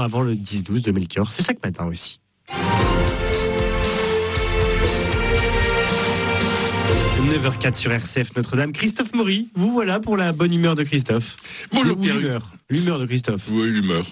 avant le 10-12 de Melchior. C'est chaque matin aussi. 9h04 sur RCF Notre-Dame. Christophe Maury, vous voilà pour la bonne humeur de Christophe. Bonjour Pierre. L'humeur de Christophe. Oui, l'humeur.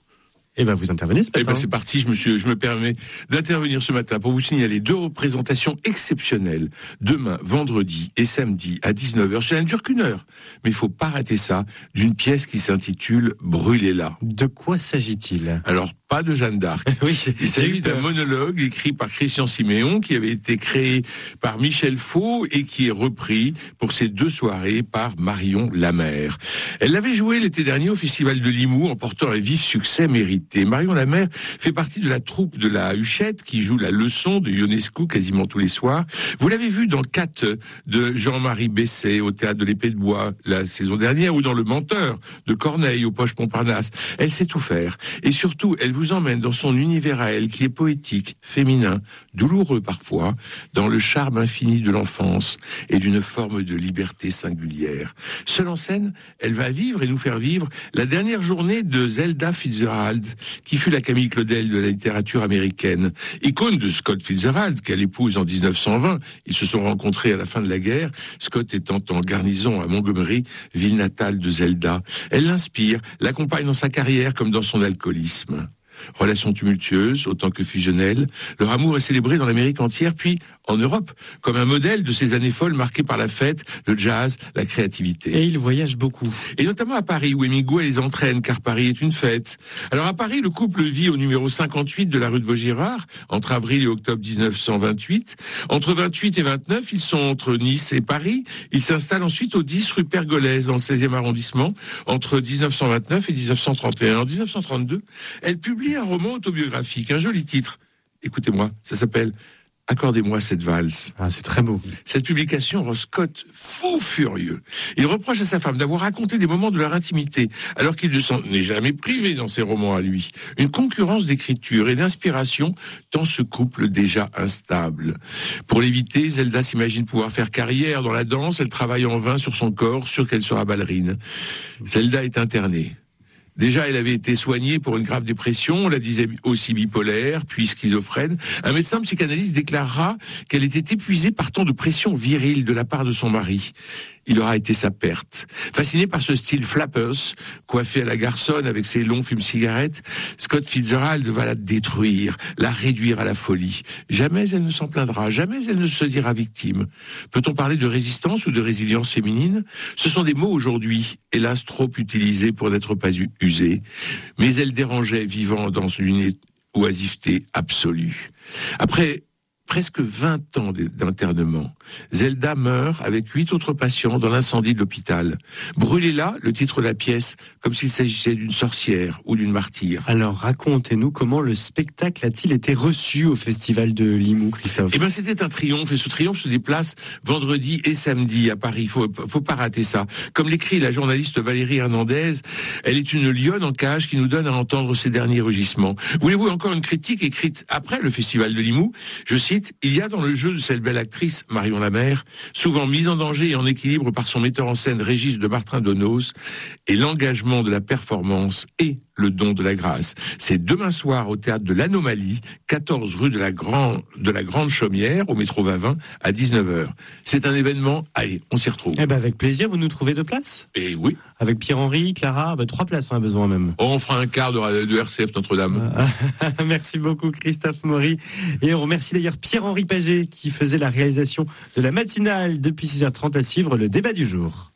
Eh bien, vous intervenez ce matin. C'est parti, je me permets d'intervenir ce matin pour vous signaler 2 représentations exceptionnelles. Demain, vendredi et samedi à 19h. Ça ne dure qu'1 heure. Mais il ne faut pas rater ça, d'une pièce qui s'intitule Brûlez-la. De quoi s'agit-il ? Alors, pas de Jeanne d'Arc. Oui, il s'agit d'un monologue écrit par Christian Siméon qui avait été créé par Michel Faux et qui est repris pour ces 2 soirées par Marion Lamer. Elle l'avait joué l'été dernier au Festival de Limoux en portant un vif succès mérité. Marion Lamer fait partie de la troupe de la Huchette qui joue la leçon de Ionescu quasiment tous les soirs. Vous l'avez vu dans 4 de Jean-Marie Besset au Théâtre de l'Épée de Bois la saison dernière ou dans Le Menteur de Corneille au Poche Montparnasse. Elle sait tout faire et surtout elle vous emmène dans son univers à elle qui est poétique, féminin, douloureux parfois, dans le charme infini de l'enfance et d'une forme de liberté singulière. Seule en scène, elle va vivre et nous faire vivre la dernière journée de Zelda Fitzgerald, qui fut la Camille Claudel de la littérature américaine. Icône de Scott Fitzgerald, qu'elle épouse en 1920. Ils se sont rencontrés à la fin de la guerre, Scott étant en garnison à Montgomery, ville natale de Zelda. Elle l'inspire, l'accompagne dans sa carrière comme dans son alcoolisme. Relations tumultueuses, autant que fusionnelles, leur amour est célébré dans l'Amérique entière, puis en Europe, comme un modèle de ces années folles marquées par la fête, le jazz, la créativité. Et ils voyagent beaucoup. Et notamment à Paris, où Hemingway les entraîne, car Paris est une fête. Alors à Paris, le couple vit au numéro 58 de la rue de Vaugirard, entre avril et octobre 1928. Entre 28 et 29, ils sont entre Nice et Paris. Ils s'installent ensuite au 10 rue Pergolèse, dans le 16e arrondissement, entre 1929 et 1931. En 1932, elle publie un roman autobiographique, un joli titre. Écoutez-moi, ça s'appelle « Accordez-moi cette valse ». Ah, c'est très beau. Cette publication rend Scott fou furieux. Il reproche à sa femme d'avoir raconté des moments de leur intimité, alors qu'il ne s'en est jamais privé dans ses romans à lui. Une concurrence d'écriture et d'inspiration dans ce couple déjà instable. Pour l'éviter, Zelda s'imagine pouvoir faire carrière dans la danse. Elle travaille en vain sur son corps, sûre qu'elle sera ballerine. Zelda est internée. Déjà, elle avait été soignée pour une grave dépression, on la disait aussi bipolaire, puis schizophrène. Un médecin psychanalyste déclarera qu'elle était épuisée par tant de pression virile de la part de son mari. Il aura été sa perte. Fasciné par ce style flappers, coiffé à la garçonne avec ses longs fumes-cigarettes, Scott Fitzgerald va la détruire, la réduire à la folie. Jamais elle ne s'en plaindra, jamais elle ne se dira victime. Peut-on parler de résistance ou de résilience féminine ? Ce sont des mots aujourd'hui, hélas trop utilisés pour n'être pas usés. Mais elle dérangeait vivant dans une oisiveté absolue. Après presque 20 ans d'internement, Zelda meurt avec 8 autres patients dans l'incendie de l'hôpital. Brûlez-la, le titre de la pièce, comme s'il s'agissait d'une sorcière ou d'une martyre. Alors racontez-nous comment le spectacle a-t-il été reçu au Festival de Limoux, Christophe ? Eh bien, c'était un triomphe, et ce triomphe se déplace vendredi et samedi à Paris. Faut pas rater ça. Comme l'écrit la journaliste Valérie Hernandez, elle est une lionne en cage qui nous donne à entendre ses derniers rugissements. Voulez-vous encore une critique écrite après le Festival de Limoux ? Je cite, « Il y a dans le jeu de cette belle actrice, Marion Lamer, souvent mise en danger et en équilibre par son metteur en scène Régis de Martin-Donos, et l'engagement de la performance et le don de la grâce. C'est demain soir au Théâtre de l'Anomalie, 14 rue de la Grande Chaumière, au métro Vavin, à 19h. C'est un événement, allez, on s'y retrouve. Eh ben avec plaisir, vous nous trouvez 2 places ? Et oui. Avec Pierre-Henri, Clara, 3 places, besoin même. On fera un quart de RCF Notre-Dame. Merci beaucoup Christophe Maury. Et on remercie d'ailleurs Pierre-Henri Paget qui faisait la réalisation de la matinale depuis 6h30 à suivre le débat du jour.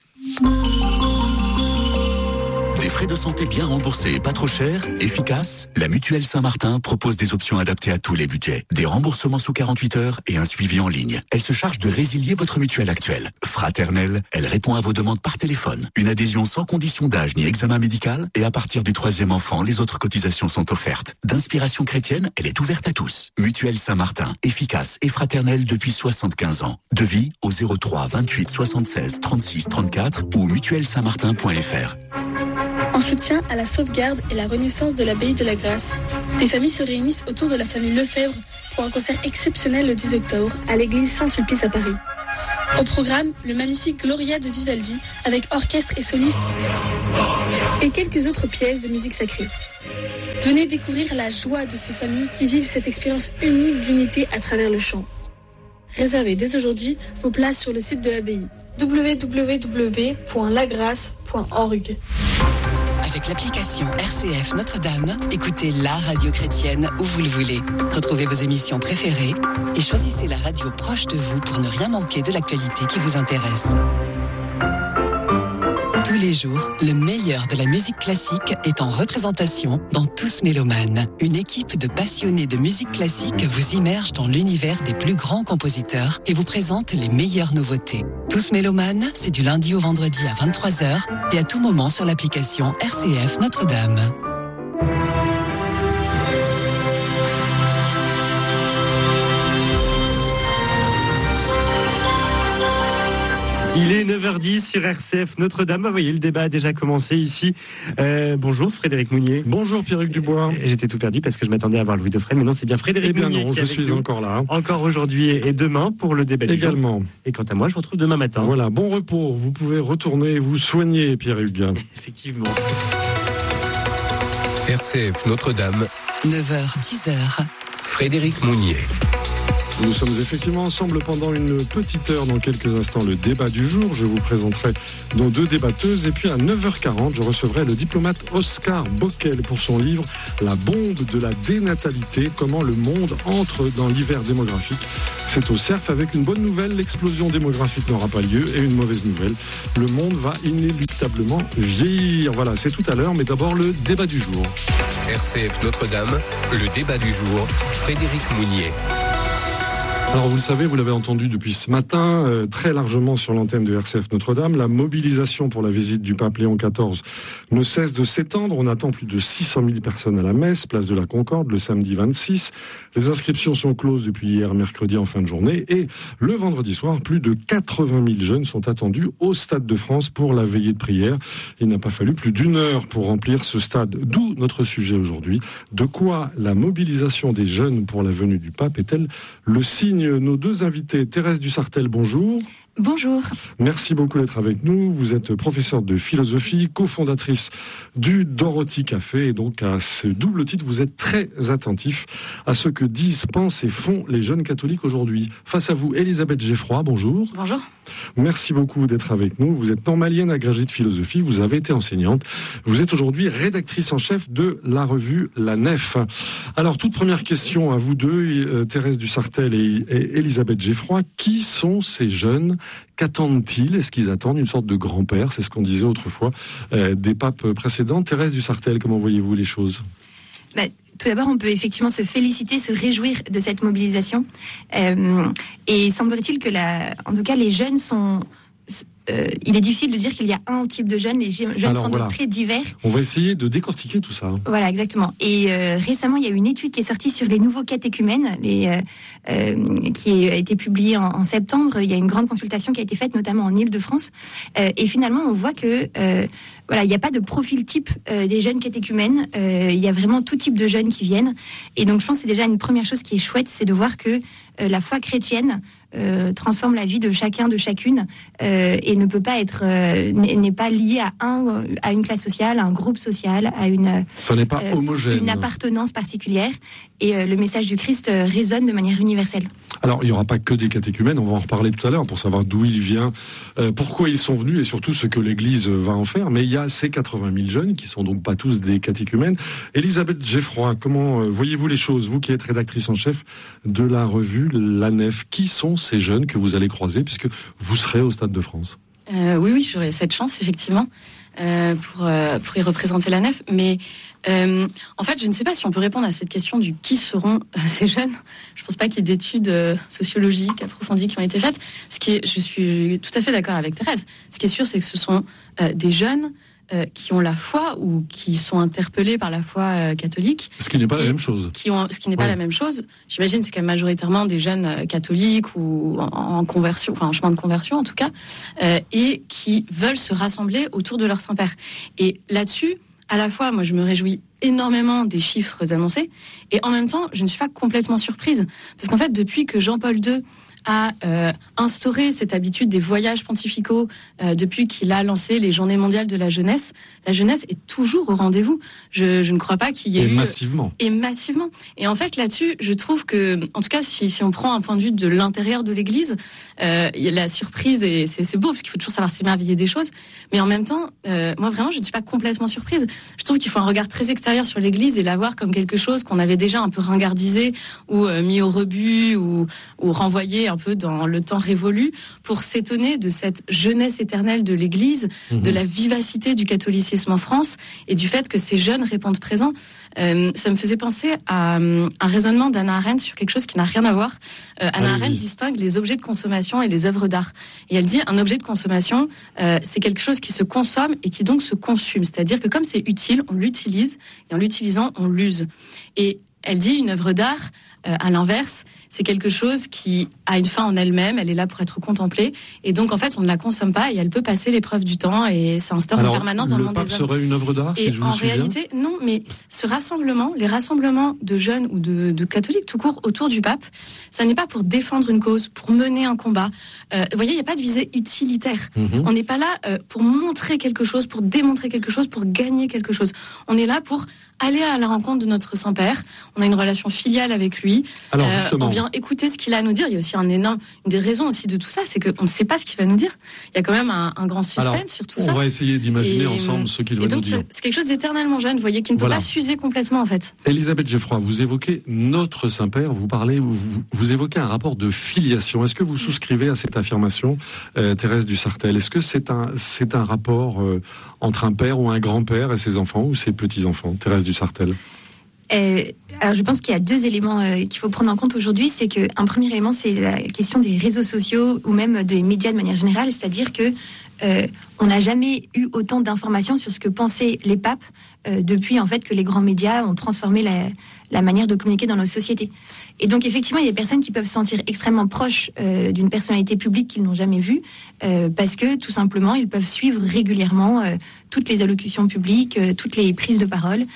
Des frais de santé bien remboursés et pas trop chers, efficaces, la Mutuelle Saint-Martin propose des options adaptées à tous les budgets. Des remboursements sous 48 heures et un suivi en ligne. Elle se charge de résilier votre mutuelle actuelle. Fraternelle, elle répond à vos demandes par téléphone. Une adhésion sans condition d'âge ni examen médical et à partir du 3e enfant, les autres cotisations sont offertes. D'inspiration chrétienne, elle est ouverte à tous. Mutuelle Saint-Martin, efficace et fraternelle depuis 75 ans. Devis au 03 28 76 36 34 ou mutuellesaintmartin.fr. En soutien à la sauvegarde et la renaissance de l'abbaye de la Grâce, des familles se réunissent autour de la famille Lefebvre pour un concert exceptionnel le 10 octobre à l'église Saint-Sulpice à Paris. Au programme, le magnifique Gloria de Vivaldi avec orchestre et soliste et quelques autres pièces de musique sacrée. Venez découvrir la joie de ces familles qui vivent cette expérience unique d'unité à travers le chant. Réservez dès aujourd'hui vos places sur le site de l'abbaye www.lagrace.org. Avec l'application RCF Notre-Dame, écoutez la radio chrétienne où vous le voulez. Retrouvez vos émissions préférées et choisissez la radio proche de vous pour ne rien manquer de l'actualité qui vous intéresse. Tous les jours, le meilleur de la musique classique est en représentation dans Tous Mélomanes. Une équipe de passionnés de musique classique vous immerge dans l'univers des plus grands compositeurs et vous présente les meilleures nouveautés. Tous Mélomanes, c'est du lundi au vendredi à 23h et à tout moment sur l'application RCF Notre-Dame. Il est 9h10 sur RCF Notre-Dame. Vous voyez, le débat a déjà commencé ici. Bonjour Frédéric Mounier. Bonjour Pierruc Dubois. J'étais tout perdu parce que je m'attendais à voir Louis Dauphren, mais non, c'est bien Frédéric Mounier. Non, je suis encore là. Encore aujourd'hui et demain pour le débat du jour. Également. Et quant à moi, je vous retrouve demain matin. Voilà, bon repos. Vous pouvez retourner vous soigner, Pierruc. Effectivement. RCF Notre-Dame. 9h, 10h. Frédéric Mounier. Nous sommes effectivement ensemble pendant une petite heure. Dans quelques instants, le débat du jour. Je vous présenterai nos deux débatteuses. Et puis à 9h40, je recevrai le diplomate Oscar Bockel pour son livre « La bombe de la dénatalité. Comment le monde entre dans l'hiver démographique ». C'est au CERF avec une bonne nouvelle. L'explosion démographique n'aura pas lieu. Et une mauvaise nouvelle. Le monde va inéluctablement vieillir. Voilà, c'est tout à l'heure. Mais d'abord, le débat du jour. RCF Notre-Dame, le débat du jour. Frédéric Mounier. Alors vous le savez, vous l'avez entendu depuis ce matin, très largement sur l'antenne de RCF Notre-Dame, la mobilisation pour la visite du pape Léon XIV ne cesse de s'étendre. On attend plus de 600 000 personnes à la messe, place de la Concorde, le samedi 26. Les inscriptions sont closes depuis hier mercredi en fin de journée. Et le vendredi soir, plus de 80 000 jeunes sont attendus au Stade de France pour la veillée de prière. Il n'a pas fallu plus d'une heure pour remplir ce stade. D'où notre sujet aujourd'hui. De quoi la mobilisation des jeunes pour la venue du pape est-elle le signe? Nos deux invités, Thérèse Dussartel, bonjour. Bonjour. Merci beaucoup d'être avec nous. Vous êtes professeure de philosophie, cofondatrice du Dorothy Café. Et donc, à ce double titre, vous êtes très attentif à ce que disent, pensent et font les jeunes catholiques aujourd'hui. Face à vous, Elisabeth Geffroy, bonjour. Bonjour. Merci beaucoup d'être avec nous. Vous êtes normalienne agrégée de philosophie. Vous avez été enseignante. Vous êtes aujourd'hui rédactrice en chef de la revue La Nef. Alors, toute première question à vous deux, Thérèse Dussartel et Elisabeth Geffroy. Qui sont ces jeunes? Qu'attendent-ils? Est-ce qu'ils attendent une sorte de grand-père? C'est ce qu'on disait autrefois des papes précédents. Thérèse Dussartel, comment voyez-vous les choses? Tout d'abord, on peut effectivement se féliciter, se réjouir de cette mobilisation. Et semblerait-il que, en tout cas, les jeunes sont... il est difficile de dire qu'il y a un type de jeunes. Les jeunes sont donc très divers. On va essayer de décortiquer tout ça. Voilà, exactement. Et récemment, il y a une étude qui est sortie sur les nouveaux catéchumènes, qui a été publiée en septembre. Il y a une grande consultation qui a été faite, notamment en Île-de-France. Et finalement, on voit que il n'y a pas de profil type des jeunes catéchumènes. Il y a vraiment tout type de jeunes qui viennent. Et donc, je pense que c'est déjà une première chose qui est chouette, c'est de voir que la foi chrétienne transforme la vie de chacun, de chacune, et ne peut pas être, n'est pas lié à une classe sociale, à un groupe social, à ça n'est pas homogène, une appartenance particulière. Et le message du Christ résonne de manière universelle. Alors, il n'y aura pas que des catéchumènes, on va en reparler tout à l'heure pour savoir d'où il vient, pourquoi ils sont venus et surtout ce que l'Église va en faire. Mais il y a ces 80 000 jeunes qui sont donc pas tous des catéchumènes. Elisabeth Geffroy, comment voyez-vous les choses, vous qui êtes rédactrice en chef de la revue La Nef? Qui sont ces jeunes que vous allez croiser puisque vous serez au Stade de France? Oui, j'aurai cette chance, effectivement, pour y représenter la Nef. Mais en fait, je ne sais pas si on peut répondre à cette question du qui seront ces jeunes. Je ne pense pas qu'il y ait d'études sociologiques approfondies qui ont été faites. Je suis tout à fait d'accord avec Thérèse. Ce qui est sûr, c'est que ce sont des jeunes qui ont la foi ou qui sont interpellés par la foi catholique. Ce qui n'est pas la même chose. Ce qui n'est pas la même chose. J'imagine c'est quand même majoritairement des jeunes catholiques ou en conversion, enfin en chemin de conversion en tout cas, et qui veulent se rassembler autour de leur Saint-Père. Et là-dessus, à la fois, moi je me réjouis énormément des chiffres annoncés, et en même temps, je ne suis pas complètement surprise. Parce qu'en fait, depuis que Jean-Paul II a instauré cette habitude des voyages pontificaux depuis qu'il a lancé les Journées mondiales de la jeunesse. La jeunesse est toujours au rendez-vous. Je ne crois pas qu'il y ait massivement. Et massivement. Et en fait, là-dessus, je trouve que, en tout cas, si on prend un point de vue de l'intérieur de l'Église, la surprise, et c'est beau, parce qu'il faut toujours savoir s'émerveiller des choses, mais en même temps, moi, vraiment, je ne suis pas complètement surprise. Je trouve qu'il faut un regard très extérieur sur l'Église et la voir comme quelque chose qu'on avait déjà un peu ringardisé ou mis au rebut ou renvoyé un peu dans le temps révolu pour s'étonner de cette jeunesse éternelle de l'Église, de la vivacité du catholicisme en France et du fait que ces jeunes répondent présents. Ça me faisait penser à un raisonnement d'Hannah Arendt sur quelque chose qui n'a rien à voir. Hannah Arendt distingue les objets de consommation et les œuvres d'art. Et elle dit un objet de consommation, c'est quelque chose qui se consomme et qui donc se consume. C'est-à-dire que comme c'est utile, on l'utilise et en l'utilisant, on l'use. Et elle dit une œuvre d'art, à l'inverse, c'est quelque chose qui a une fin en elle-même, elle est là pour être contemplée, et donc en fait on ne la consomme pas et elle peut passer l'épreuve du temps et ça instaure une permanence dans le monde des hommes. Le pape serait une œuvre d'art, si je me souviens. En réalité, non, mais ce rassemblement, les rassemblements de jeunes ou de catholiques tout court autour du pape, ça n'est pas pour défendre une cause, pour mener un combat. Vous voyez, il n'y a pas de visée utilitaire. On n'est pas là pour montrer quelque chose, pour démontrer quelque chose, pour gagner quelque chose. On est là pour aller à la rencontre de notre Saint-Père. On a une relation filiale avec lui. Alors, on vient écouter ce qu'il a à nous dire. Il y a aussi une des raisons aussi de tout ça, c'est qu'on ne sait pas ce qu'il va nous dire. Il y a quand même un grand suspense sur tout ça. On va essayer d'imaginer ensemble ce qu'il va nous dire. C'est quelque chose d'éternellement jeune, vous voyez, qui ne peut pas s'user complètement en fait. Elisabeth Geffroy, vous évoquez notre Saint-Père, vous évoquez un rapport de filiation. Est-ce que vous souscrivez à cette affirmation, Thérèse du Sartell? Est-ce que c'est un rapport entre un père ou un grand-père et ses enfants ou ses petits-enfants? Thérèse du Sartell. Alors je pense qu'il y a deux éléments qu'il faut prendre en compte aujourd'hui. C'est qu'un premier élément, c'est la question des réseaux sociaux ou même des médias de manière générale. C'est-à-dire que on n'a jamais eu autant d'informations sur ce que pensaient les papes depuis en fait que les grands médias ont transformé la manière de communiquer dans nos sociétés. Et donc effectivement, il y a des personnes qui peuvent se sentir extrêmement proches d'une personnalité publique qu'ils n'ont jamais vue parce que tout simplement, ils peuvent suivre régulièrement toutes les allocutions publiques, toutes les prises de parole.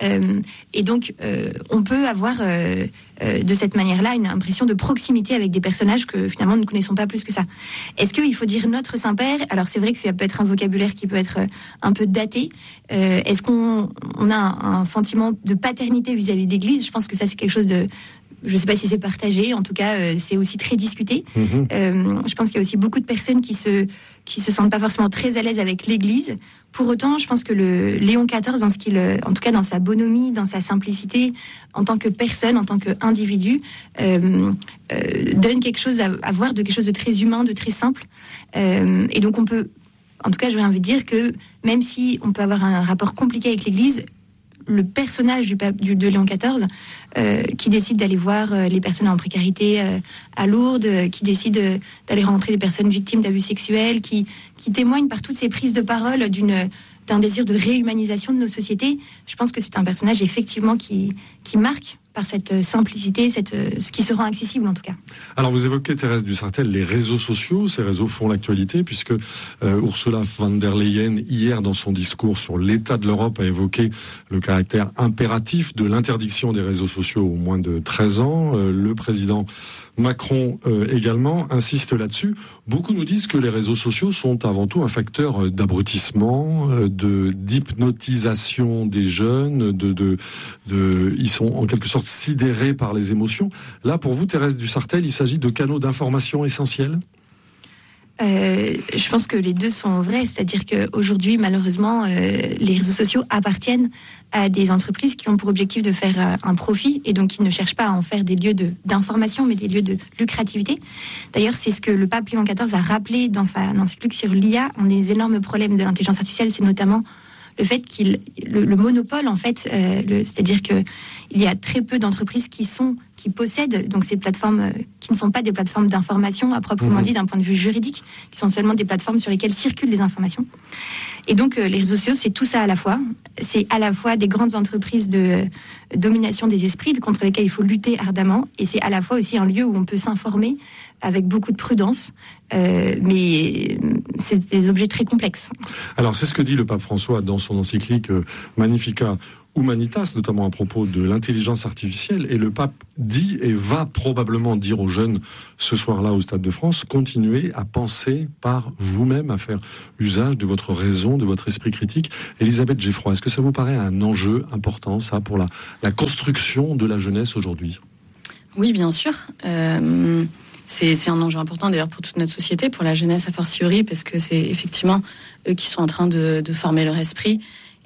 Et donc, on peut avoir de cette manière-là une impression de proximité avec des personnages que finalement nous ne connaissons pas plus que ça. Est-ce qu'il faut dire notre Saint-Père? Alors c'est vrai que ça peut être un vocabulaire qui peut être un peu daté. Est-ce qu'on a un sentiment de paternité vis-à-vis de l'Église? Je pense que ça c'est quelque chose de... Je ne sais pas si c'est partagé, en tout cas c'est aussi très discuté. Je pense qu'il y a aussi beaucoup de personnes qui se sentent pas forcément très à l'aise avec l'Église. Pour autant, je pense que le Léon XIV, en tout cas dans sa bonhomie, dans sa simplicité, en tant que personne, en tant qu'individu, donne quelque chose à voir de quelque chose de très humain, de très simple. Et donc on peut, en tout cas j'aurais envie de dire que même si on peut avoir un rapport compliqué avec l'Église, le personnage de Léon XIV, qui décide d'aller voir les personnes en précarité à Lourdes, qui décide d'aller rencontrer des personnes victimes d'abus sexuels, qui témoigne par toutes ces prises de parole d'un désir de réhumanisation de nos sociétés. Je pense que c'est un personnage effectivement qui marque par cette simplicité, ce qui se rend accessible en tout cas. Alors vous évoquez, Thérèse du Sartell, les réseaux sociaux. Ces réseaux font l'actualité puisque Ursula von der Leyen, hier dans son discours sur l'état de l'Europe, a évoqué le caractère impératif de l'interdiction des réseaux sociaux aux moins de 13 ans. Le président Macron également insiste là-dessus. Beaucoup nous disent que les réseaux sociaux sont avant tout un facteur d'abrutissement, d'hypnotisation des jeunes, ils sont en quelque sorte sidérés par les émotions. Là, pour vous, Thérèse du Sartell, il s'agit de canaux d'information essentiels? Je pense que les deux sont vrais, c'est-à-dire qu'aujourd'hui, malheureusement, les réseaux sociaux appartiennent à des entreprises qui ont pour objectif de faire un profit et donc qui ne cherchent pas à en faire des lieux d'information, mais des lieux de lucrativité. D'ailleurs, c'est ce que le pape Léon XIV a rappelé dans sa encyclique sur l'IA. Un des énormes problèmes de l'intelligence artificielle, c'est notamment le fait le monopole, en fait, c'est-à-dire que il y a très peu d'entreprises qui possèdent donc ces plateformes qui ne sont pas des plateformes d'information à proprement dit d'un point de vue juridique, qui sont seulement des plateformes sur lesquelles circulent les informations. Et donc les réseaux sociaux, c'est tout ça à la fois. C'est à la fois des grandes entreprises de domination des esprits contre lesquelles il faut lutter ardemment, et c'est à la fois aussi un lieu où on peut s'informer avec beaucoup de prudence, mais c'est des objets très complexes. Alors c'est ce que dit le pape François dans son encyclique Magnificat Humanitas, notamment à propos de l'intelligence artificielle, et le pape dit et va probablement dire aux jeunes ce soir-là au Stade de France, continuez à penser par vous-même, à faire usage de votre raison, de votre esprit critique. Elisabeth Geffroy, est-ce que ça vous paraît un enjeu important, ça, pour la construction de la jeunesse aujourd'hui ? Oui, bien sûr. C'est un enjeu important d'ailleurs pour toute notre société, pour la jeunesse a fortiori, parce que c'est effectivement eux qui sont en train de former leur esprit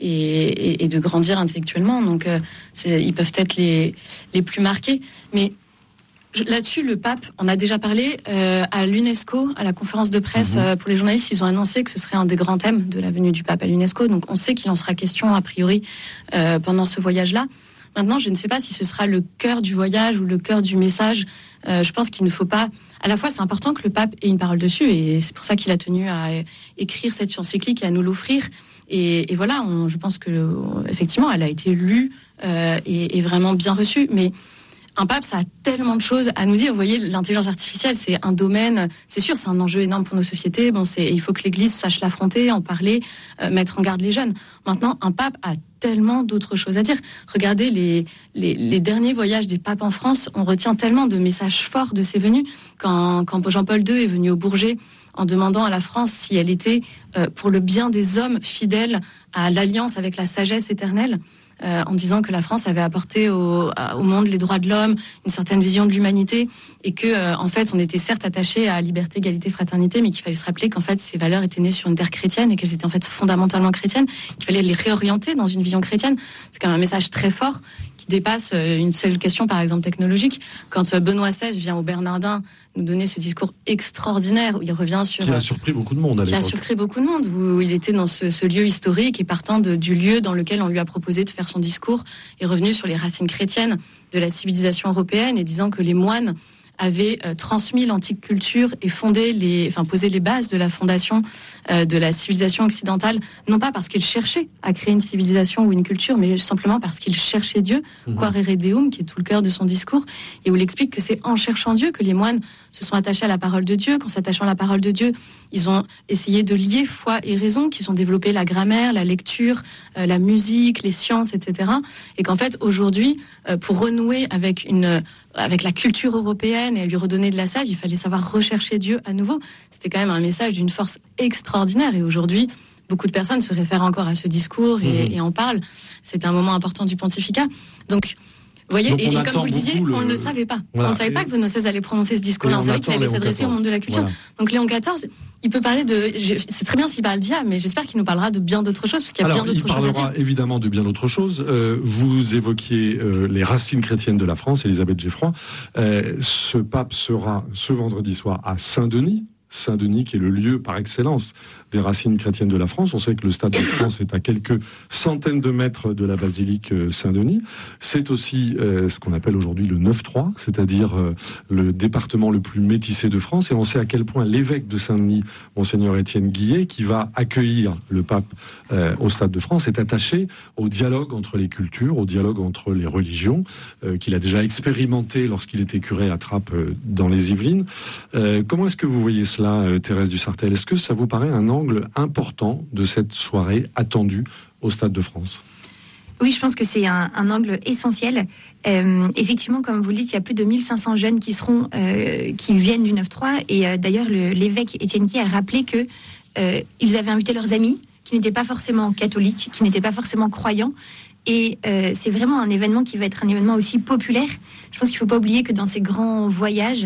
et de grandir intellectuellement. Donc ils peuvent être les plus marqués. Mais là-dessus, le pape, on a déjà parlé à l'UNESCO, à la conférence de presse pour les journalistes, ils ont annoncé que ce serait un des grands thèmes de la venue du pape à l'UNESCO. Donc on sait qu'il en sera question a priori pendant ce voyage-là. Maintenant, je ne sais pas si ce sera le cœur du voyage ou le cœur du message. Je pense qu'il ne faut pas... À la fois, c'est important que le pape ait une parole dessus, et c'est pour ça qu'il a tenu à écrire cette encyclique et à nous l'offrir. Et voilà, je pense que effectivement, elle a été lue et vraiment bien reçue. Mais un pape, ça a tellement de choses à nous dire. Vous voyez, l'intelligence artificielle, c'est un domaine, c'est sûr, c'est un enjeu énorme pour nos sociétés. Bon, il faut que l'Église sache l'affronter, en parler, mettre en garde les jeunes. Maintenant, un pape a tellement d'autres choses à dire. Regardez les derniers voyages des papes en France, on retient tellement de messages forts de ses venues. Quand Jean-Paul II est venu au Bourget en demandant à la France si elle était pour le bien des hommes fidèles à l'alliance avec la sagesse éternelle, en disant que la France avait apporté au monde les droits de l'homme, une certaine vision de l'humanité, et que en fait on était certes attaché à liberté, égalité, fraternité, mais qu'il fallait se rappeler qu'en fait ces valeurs étaient nées sur une terre chrétienne et qu'elles étaient en fait fondamentalement chrétiennes, qu'il fallait les réorienter dans une vision chrétienne. C'est quand même un message très fort qui dépasse une seule question, par exemple technologique. Quand Benoît XVI vient au Bernardin nous donner ce discours extraordinaire où il revient sur... Qui a surpris beaucoup de monde à l'époque. Qui a surpris beaucoup de monde, où il était dans ce lieu historique et partant du lieu dans lequel on lui a proposé de faire son discours, est revenu sur les racines chrétiennes de la civilisation européenne et disant que les moines avaient transmis l'antique culture et posé les bases de la fondation de la civilisation occidentale, non pas parce qu'ils cherchaient à créer une civilisation ou une culture, mais simplement parce qu'ils cherchaient Dieu, Quaere Deum, qui est tout le cœur de son discours, et où il explique que c'est en cherchant Dieu que les moines se sont attachés à la parole de Dieu, qu'en s'attachant à la parole de Dieu, ils ont essayé de lier foi et raison, qu'ils ont développé la grammaire, la lecture, la musique, les sciences, etc. Et qu'en fait, aujourd'hui, pour renouer avec la culture européenne et lui redonner de la sève, il fallait savoir rechercher Dieu à nouveau. C'était quand même un message d'une force extraordinaire. Et aujourd'hui, beaucoup de personnes se réfèrent encore à ce discours et en parlent. C'était un moment important du pontificat. Donc, vous voyez, et comme vous le disiez, on ne le savait pas. Voilà. On ne savait pas que Benoît XVI allait prononcer ce discours-là. On savait qu'il allait s'adresser au monde de la culture. Voilà. Donc Léon XIV, il peut parler c'est très bien s'il parle d'IA, mais j'espère qu'il nous parlera de bien d'autres choses, parce qu'il y a bien d'autres choses à dire. Il parlera évidemment de bien d'autres choses. Vous évoquiez les racines chrétiennes de la France, Elisabeth Geffroy. Ce pape sera ce vendredi soir à Saint-Denis. Saint-Denis, qui est le lieu par excellence des racines chrétiennes de la France. On sait que le Stade de France est à quelques centaines de mètres de la basilique Saint-Denis. C'est aussi ce qu'on appelle aujourd'hui le 9-3, c'est-à-dire le département le plus métissé de France. Et on sait à quel point l'évêque de Saint-Denis, Monseigneur Étienne Guillet, qui va accueillir le pape au Stade de France, est attaché au dialogue entre les cultures, au dialogue entre les religions, qu'il a déjà expérimenté lorsqu'il était curé à Trappes dans les Yvelines. Comment est-ce que vous voyez cela, Thérèse Dussartel? Est-ce que ça vous paraît un angle important de cette soirée attendue au Stade de France? Oui, je pense que c'est un angle essentiel. Effectivement, comme vous le dites, il y a plus de 1500 jeunes qui viennent du 9-3. Et d'ailleurs, l'évêque Étienne Guillet a rappelé que ils avaient invité leurs amis qui n'étaient pas forcément catholiques, qui n'étaient pas forcément croyants. Et c'est vraiment un événement qui va être un événement aussi populaire. Je pense qu'il ne faut pas oublier que dans ces grands voyages,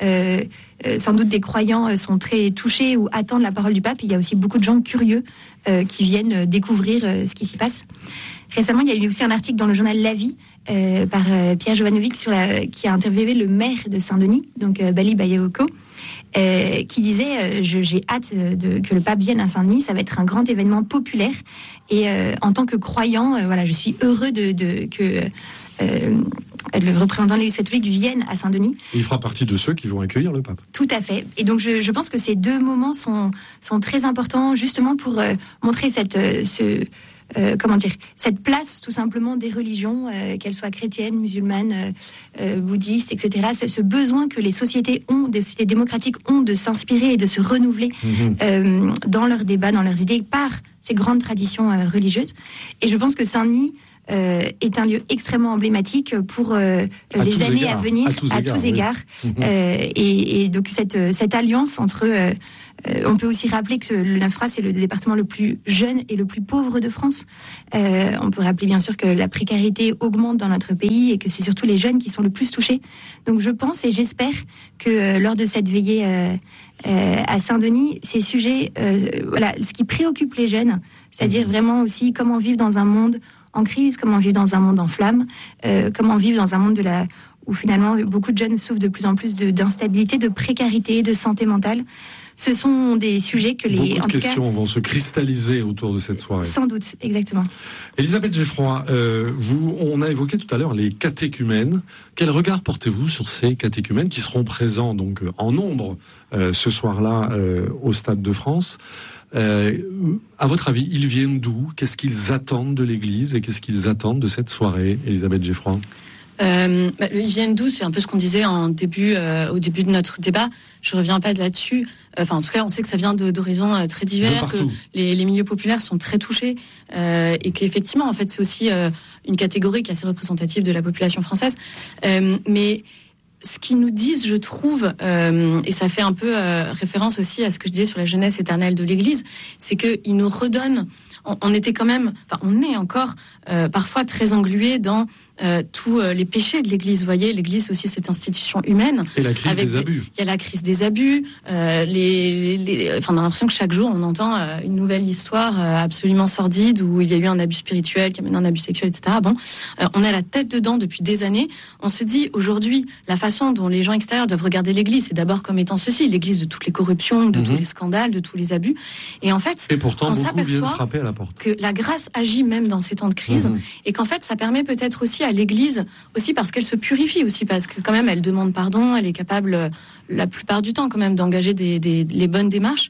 sans doute des croyants sont très touchés ou attendent la parole du pape. Il y a aussi beaucoup de gens curieux qui viennent découvrir ce qui s'y passe. Récemment, il y a eu aussi un article dans le journal La Vie par Pierre Jovanovic qui a interviewé le maire de Saint-Denis, donc Bali Bayevoko, qui disait j'ai hâte que le pape vienne à Saint-Denis, ça va être un grand événement populaire et en tant que croyant, je suis heureux que le représentant de l'Église catholique vienne à Saint-Denis. Et il fera partie de ceux qui vont accueillir le pape. Tout à fait. Et donc je pense que ces deux moments sont très importants justement pour montrer cette place tout simplement des religions, qu'elles soient chrétiennes, musulmanes, bouddhistes, etc. C'est ce besoin que les sociétés démocratiques ont de s'inspirer et de se renouveler dans leurs débats, dans leurs idées, par ces grandes traditions religieuses. Et je pense que Saint-Denis est un lieu extrêmement emblématique pour les années à venir, à tous égards. Et donc cette alliance entre... on peut aussi rappeler que le Neuf-Troyes, c'est le département le plus jeune et le plus pauvre de France. On peut rappeler bien sûr que la précarité augmente dans notre pays et que c'est surtout les jeunes qui sont le plus touchés. Donc je pense et j'espère que lors de cette veillée à Saint-Denis, ces sujets, ce qui préoccupe les jeunes, c'est-à-dire vraiment aussi comment vivre dans un monde en crise, comment vivre dans un monde en flammes, comment vivre dans un monde où finalement beaucoup de jeunes souffrent de plus en plus d'instabilité, de précarité, de santé mentale. Ce sont des sujets que beaucoup de questions vont se cristalliser autour de cette soirée. Sans doute, exactement. Elisabeth Geffroy, on a évoqué tout à l'heure les catéchumènes. Quel regard portez-vous sur ces catéchumènes qui seront présents donc en nombre ce soir-là au Stade de France? À votre avis, ils viennent d'où? Qu'est-ce qu'ils attendent de l'Église et qu'est-ce qu'ils attendent de cette soirée, Elisabeth Geffroy? Ils viennent d'où? C'est un peu ce qu'on disait au début de notre débat. Je reviens pas là-dessus. En tout cas, on sait que ça vient d'horizons très divers, que les milieux populaires sont très touchés, et qu'effectivement, en fait, c'est aussi une catégorie qui est assez représentative de la population française. Mais ce qu'ils nous disent, je trouve, et ça fait un peu référence aussi à ce que je disais sur la jeunesse éternelle de l'Église, c'est qu'ils nous redonnent. On était quand même, on est encore parfois très englués dans tous les péchés de l'Église. Vous voyez, l'Église aussi, cette institution humaine. Et la crise des abus. Il y a la crise des abus. On a l'impression que chaque jour, on entend une nouvelle histoire absolument sordide où il y a eu un abus spirituel qui amène un abus sexuel, etc. On est à la tête dedans depuis des années. On se dit aujourd'hui, la façon dont les gens extérieurs doivent regarder l'Église, c'est d'abord comme étant ceci, l'Église de toutes les corruptions, de tous les scandales, de tous les abus. Et en fait, et pourtant, on beaucoup viennent s'aperçoit frapper à la porte. Que la grâce agit même dans ces temps de crise, et qu'en fait, ça permet peut-être aussi à l'Église, aussi parce qu'elle se purifie, aussi parce que quand même, elle demande pardon, elle est capable, la plupart du temps quand même, d'engager les bonnes démarches,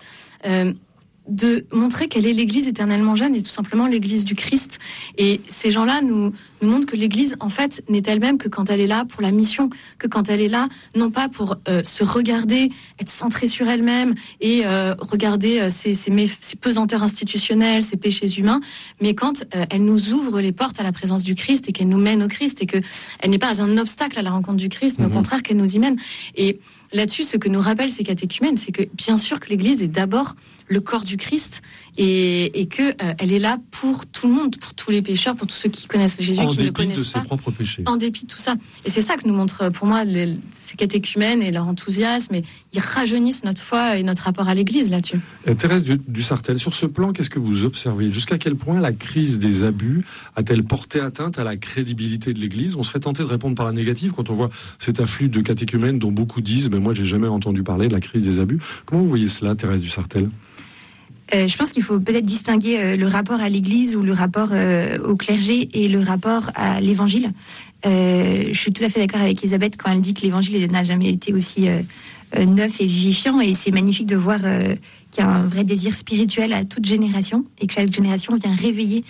de montrer quelle est l'Église éternellement jeune et tout simplement l'Église du Christ. Et ces gens-là nous montrent que l'Église, en fait, n'est elle-même que quand elle est là pour la mission, que quand elle est là, non pas pour se regarder, être centrée sur elle-même et regarder ses pesanteurs institutionnelles, ses péchés humains, mais quand elle nous ouvre les portes à la présence du Christ et qu'elle nous mène au Christ et qu'elle n'est pas un obstacle à la rencontre du Christ, mais au contraire qu'elle nous y mène. Et là-dessus, ce que nous rappellent ces catéchumènes, c'est que bien sûr que l'Église est d'abord le corps du Christ et que elle est là pour tout le monde, pour tous les pécheurs, pour tous ceux qui connaissent Jésus, qui ne le connaissent pas, en dépit de ses propres péchés. En dépit de tout ça. Et c'est ça que nous montrent, pour moi, ces catéchumènes et leur enthousiasme. Et ils rajeunissent notre foi et notre rapport à l'Église là-dessus. Thérèse Dussartel, sur ce plan, qu'est-ce que vous observez? Jusqu'à quel point la crise des abus a-t-elle porté atteinte à la crédibilité de l'Église? On serait tenté de répondre par la négative quand on voit cet afflux de catéchumènes dont beaucoup disent « mais moi, j'ai jamais entendu parler de la crise des abus ». Comment vous voyez cela, Thérèse Dussartel? Je pense qu'il faut peut-être distinguer le rapport à l'Église ou le rapport au clergé et le rapport à l'Évangile. Je suis tout à fait d'accord avec Elisabeth quand elle dit que l'Évangile n'a jamais été aussi neuf et vivifiant, et c'est magnifique de voir qu'il y a un vrai désir spirituel à toute génération et que chaque génération vient réveiller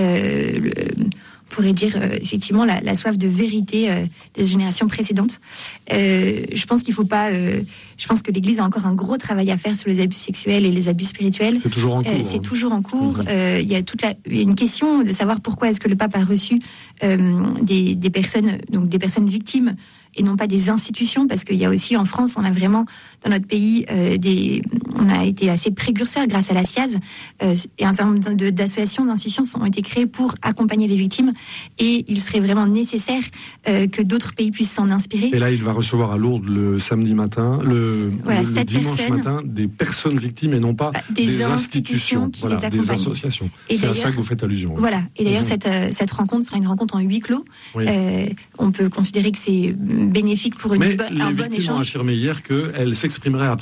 on pourrait dire effectivement la soif de vérité des générations précédentes. Je pense qu'il faut pas. Je pense que l'Église a encore un gros travail à faire sur les abus sexuels et les abus spirituels. C'est toujours en cours. C'est toujours en cours. Il y a une question de savoir pourquoi est-ce que le pape a reçu des personnes, donc des personnes victimes, et non pas des institutions, parce qu'il y a aussi en France, on a vraiment dans notre pays on a été assez précurseurs grâce à la SIAZ, et un certain nombre d'associations, d'institutions ont été créées pour accompagner les victimes, et il serait vraiment nécessaire que d'autres pays puissent s'en inspirer. Et là, il va recevoir à Lourdes le samedi matin, le dimanche matin, des personnes victimes et non pas des institutions qui les accompagnent. Des associations. C'est à ça que vous faites allusion. Voilà. Et d'ailleurs, cette rencontre sera une rencontre en huis clos. Oui. On peut considérer que c'est bénéfique pour un bon échange. Mais les victimes ont affirmé hier qu'elles s'exprimeraient après.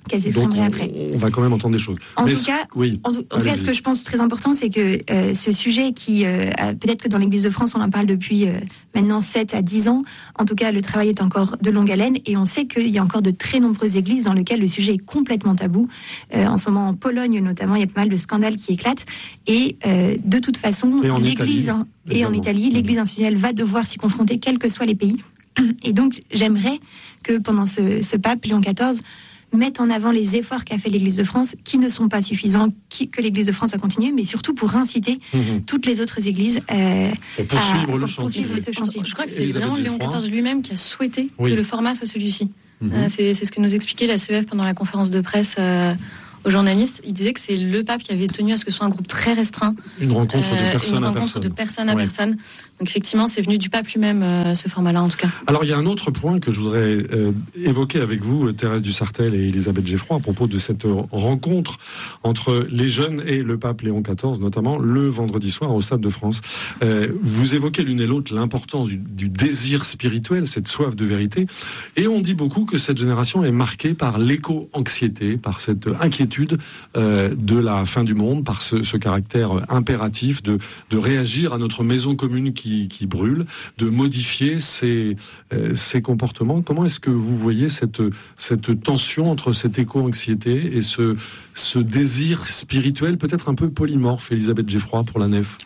qu'elle s'exprimerait après. On va quand même entendre des choses. En tout cas, ce que je pense très important, c'est que ce sujet qui, peut-être que dans l'Église de France, on en parle depuis maintenant 7 à 10 ans, en tout cas, le travail est encore de longue haleine, et on sait qu'il y a encore de très nombreuses églises dans lesquelles le sujet est complètement tabou. En ce moment, en Pologne notamment, il y a pas mal de scandales qui éclatent, et de toute façon, l'Église, et en Italie, l'Église institutionnelle va devoir s'y confronter, quels que soient les pays. Et donc, j'aimerais que pendant ce pape, Léon XIV, mettre en avant les efforts qu'a fait l'Église de France, qui ne sont pas suffisants, que l'Église de France a continué, mais surtout pour inciter toutes les autres églises pour poursuivre le chantier. Je crois que c'est vraiment Léon XIV lui-même qui a souhaité que le format soit celui-ci. C'est ce que nous expliquait la CEF pendant la conférence de presse aux journalistes. Il disait que c'est le pape qui avait tenu à ce que ce soit un groupe très restreint. Une rencontre de personne à personne. Donc effectivement, c'est venu du pape lui-même, ce format-là en tout cas. Alors il y a un autre point que je voudrais évoquer avec vous, Thérèse Dussartel et Elisabeth Geffroy, à propos de cette rencontre entre les jeunes et le pape Léon XIV, notamment le vendredi soir au Stade de France. Vous évoquez l'une et l'autre l'importance du désir spirituel, cette soif de vérité, et on dit beaucoup que cette génération est marquée par l'éco-anxiété, par cette inquiétude de la fin du monde, par ce caractère impératif de réagir à notre maison commune qui brûle, de modifier ses comportements. Comment est-ce que vous voyez cette tension entre cette éco-anxiété et ce désir spirituel, peut-être un peu polymorphe, Elisabeth Geffroy, pour la nef?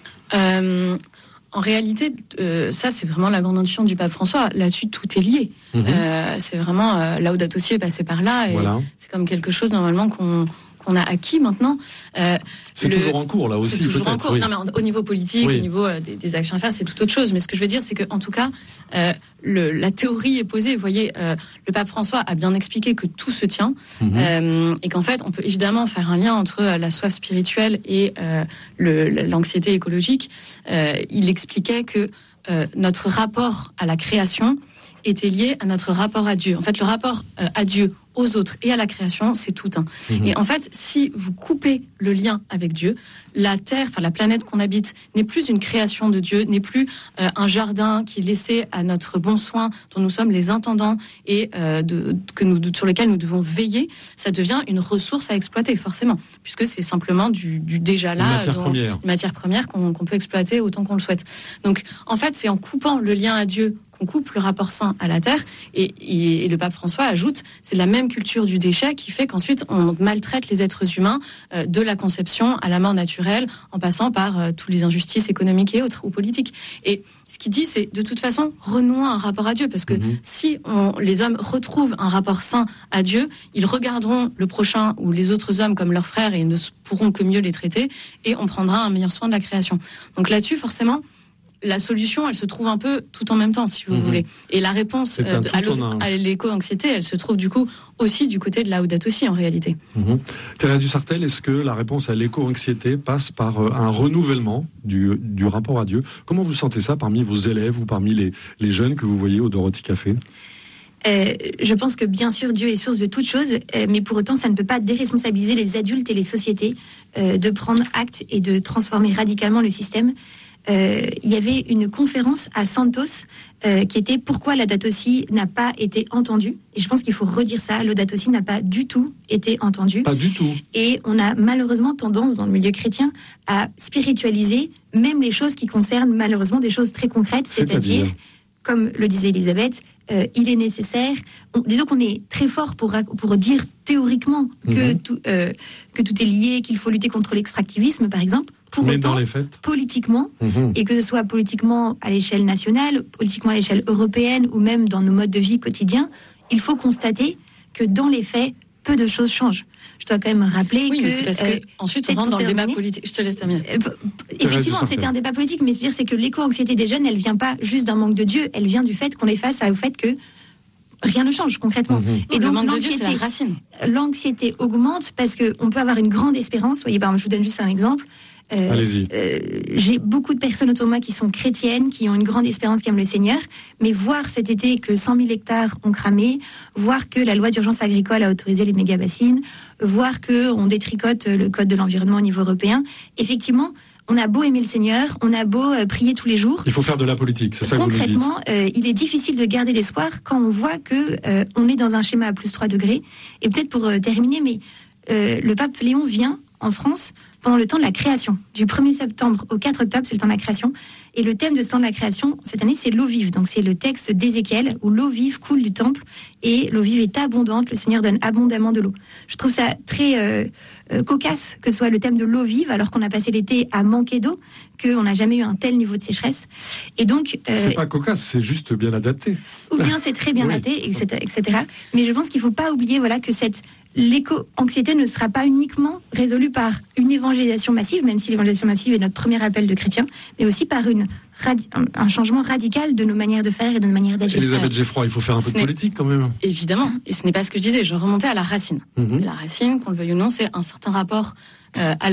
En réalité, ça c'est vraiment la grande intuition du pape François. Là-dessus, tout est lié. C'est vraiment Laudato Si est passé par là, et c'est comme quelque chose normalement qu'on a acquis maintenant. C'est toujours en cours, là aussi, c'est toujours peut-être. En cours. Oui. Non, mais au niveau politique, au niveau des actions à faire, c'est tout autre chose. Mais ce que je veux dire, c'est que, en tout cas, la théorie est posée. Vous voyez, le pape François a bien expliqué que tout se tient, et qu'en fait, on peut évidemment faire un lien entre la soif spirituelle et l'anxiété écologique. Il expliquait que notre rapport à la création était lié à notre rapport à Dieu. En fait, le rapport à Dieu, aux autres et à la création, c'est tout un. Et en fait, si vous coupez le lien avec Dieu, la Terre, enfin la planète qu'on habite, n'est plus une création de Dieu, n'est plus un jardin qui est laissé à notre bon soin, dont nous sommes les intendants et sur lequel nous devons veiller. Ça devient une ressource à exploiter, forcément, puisque c'est simplement du déjà là, une matière première qu'on peut exploiter autant qu'on le souhaite. Donc, en fait, c'est en coupant le lien à Dieu qu'on coupe le rapport sain à la terre, et le pape François ajoute, c'est la même culture du déchet qui fait qu'ensuite on maltraite les êtres humains de la conception à la mort naturelle, en passant par toutes les injustices économiques et autres, ou politiques. Et ce qu'il dit, c'est de toute façon renouer un rapport à Dieu, parce que si les hommes retrouvent un rapport sain à Dieu, ils regarderont le prochain ou les autres hommes comme leurs frères et ne pourront que mieux les traiter, et on prendra un meilleur soin de la création. Donc là-dessus, forcément, la solution, elle se trouve un peu tout en même temps, si vous voulez. Et la réponse à l'éco-anxiété, elle se trouve du coup aussi du côté de Laudato Si, en réalité. Thérèse Dussartel, est-ce que la réponse à l'éco-anxiété passe par un renouvellement du rapport à Dieu? Comment vous sentez ça parmi vos élèves ou parmi les jeunes que vous voyez au Dorothy Café? Je pense que bien sûr Dieu est source de toutes choses, mais pour autant ça ne peut pas déresponsabiliser les adultes et les sociétés de prendre acte et de transformer radicalement le système. Il y avait une conférence à Santos qui était pourquoi Laudato Si n'a pas été entendu. Et je pense qu'il faut redire ça. Laudato Si n'a pas du tout été entendu. Pas du tout. Et on a malheureusement tendance dans le milieu chrétien à spiritualiser même les choses qui concernent malheureusement des choses très concrètes, c'est-à-dire comme le disait Elisabeth, il est nécessaire. Disons qu'on est très fort pour dire théoriquement que tout est lié, qu'il faut lutter contre l'extractivisme, par exemple. Pour mais autant, dans les faits, politiquement, et que ce soit politiquement à l'échelle nationale, politiquement à l'échelle européenne, ou même dans nos modes de vie quotidiens, il faut constater que dans les faits, peu de choses changent. Je dois quand même rappeler que... Oui, c'est parce que ensuite on rentre dans le débat politique. Je te laisse terminer. Effectivement, c'était un débat politique, mais c'est que l'éco-anxiété des jeunes, elle vient pas juste d'un manque de Dieu, elle vient du fait qu'on est face au fait que rien ne change concrètement. Et donc, le manque de Dieu, c'est la racine. L'anxiété augmente parce qu'on peut avoir une grande espérance. Vous voyez, je vous donne juste un exemple. Allez-y. J'ai beaucoup de personnes autour de moi qui sont chrétiennes, qui ont une grande espérance, qui aiment le Seigneur, mais voir cet été que 100 000 hectares ont cramé, voir que la loi d'urgence agricole a autorisé les méga-bassines, voir qu'on détricote le code de l'environnement au niveau européen, effectivement, on a beau aimer le Seigneur, on a beau prier tous les jours. Il faut faire de la politique, c'est ça que vous nous dites. Concrètement, il est difficile de garder l'espoir quand on voit que on est dans un schéma à plus 3 degrés. Et peut-être pour terminer, mais le pape Léon vient en France pendant le temps de la création. Du 1er septembre au 4 octobre, c'est le temps de la création. Et le thème de ce temps de la création, cette année, c'est l'eau vive. Donc c'est le texte d'Ézéchiel où l'eau vive coule du temple et l'eau vive est abondante. Le Seigneur donne abondamment de l'eau. Je trouve ça très cocasse que ce soit le thème de l'eau vive alors qu'on a passé l'été à manquer d'eau, qu'on n'a jamais eu un tel niveau de sécheresse. Et donc c'est pas cocasse, c'est juste bien adapté. Ou bien c'est très bien adapté, etc. Mais je pense qu'il faut pas oublier, voilà, que l'éco-anxiété ne sera pas uniquement résolue par une évangélisation massive, même si l'évangélisation massive est notre premier appel de chrétiens, mais aussi par un changement radical de nos manières de faire et de nos manières d'agir. Elisabeth Geffroy, il faut faire un peu de politique quand même. Évidemment, et ce n'est pas ce que je disais, je remontais à la racine. La racine, qu'on le veuille ou non, c'est un certain rapport à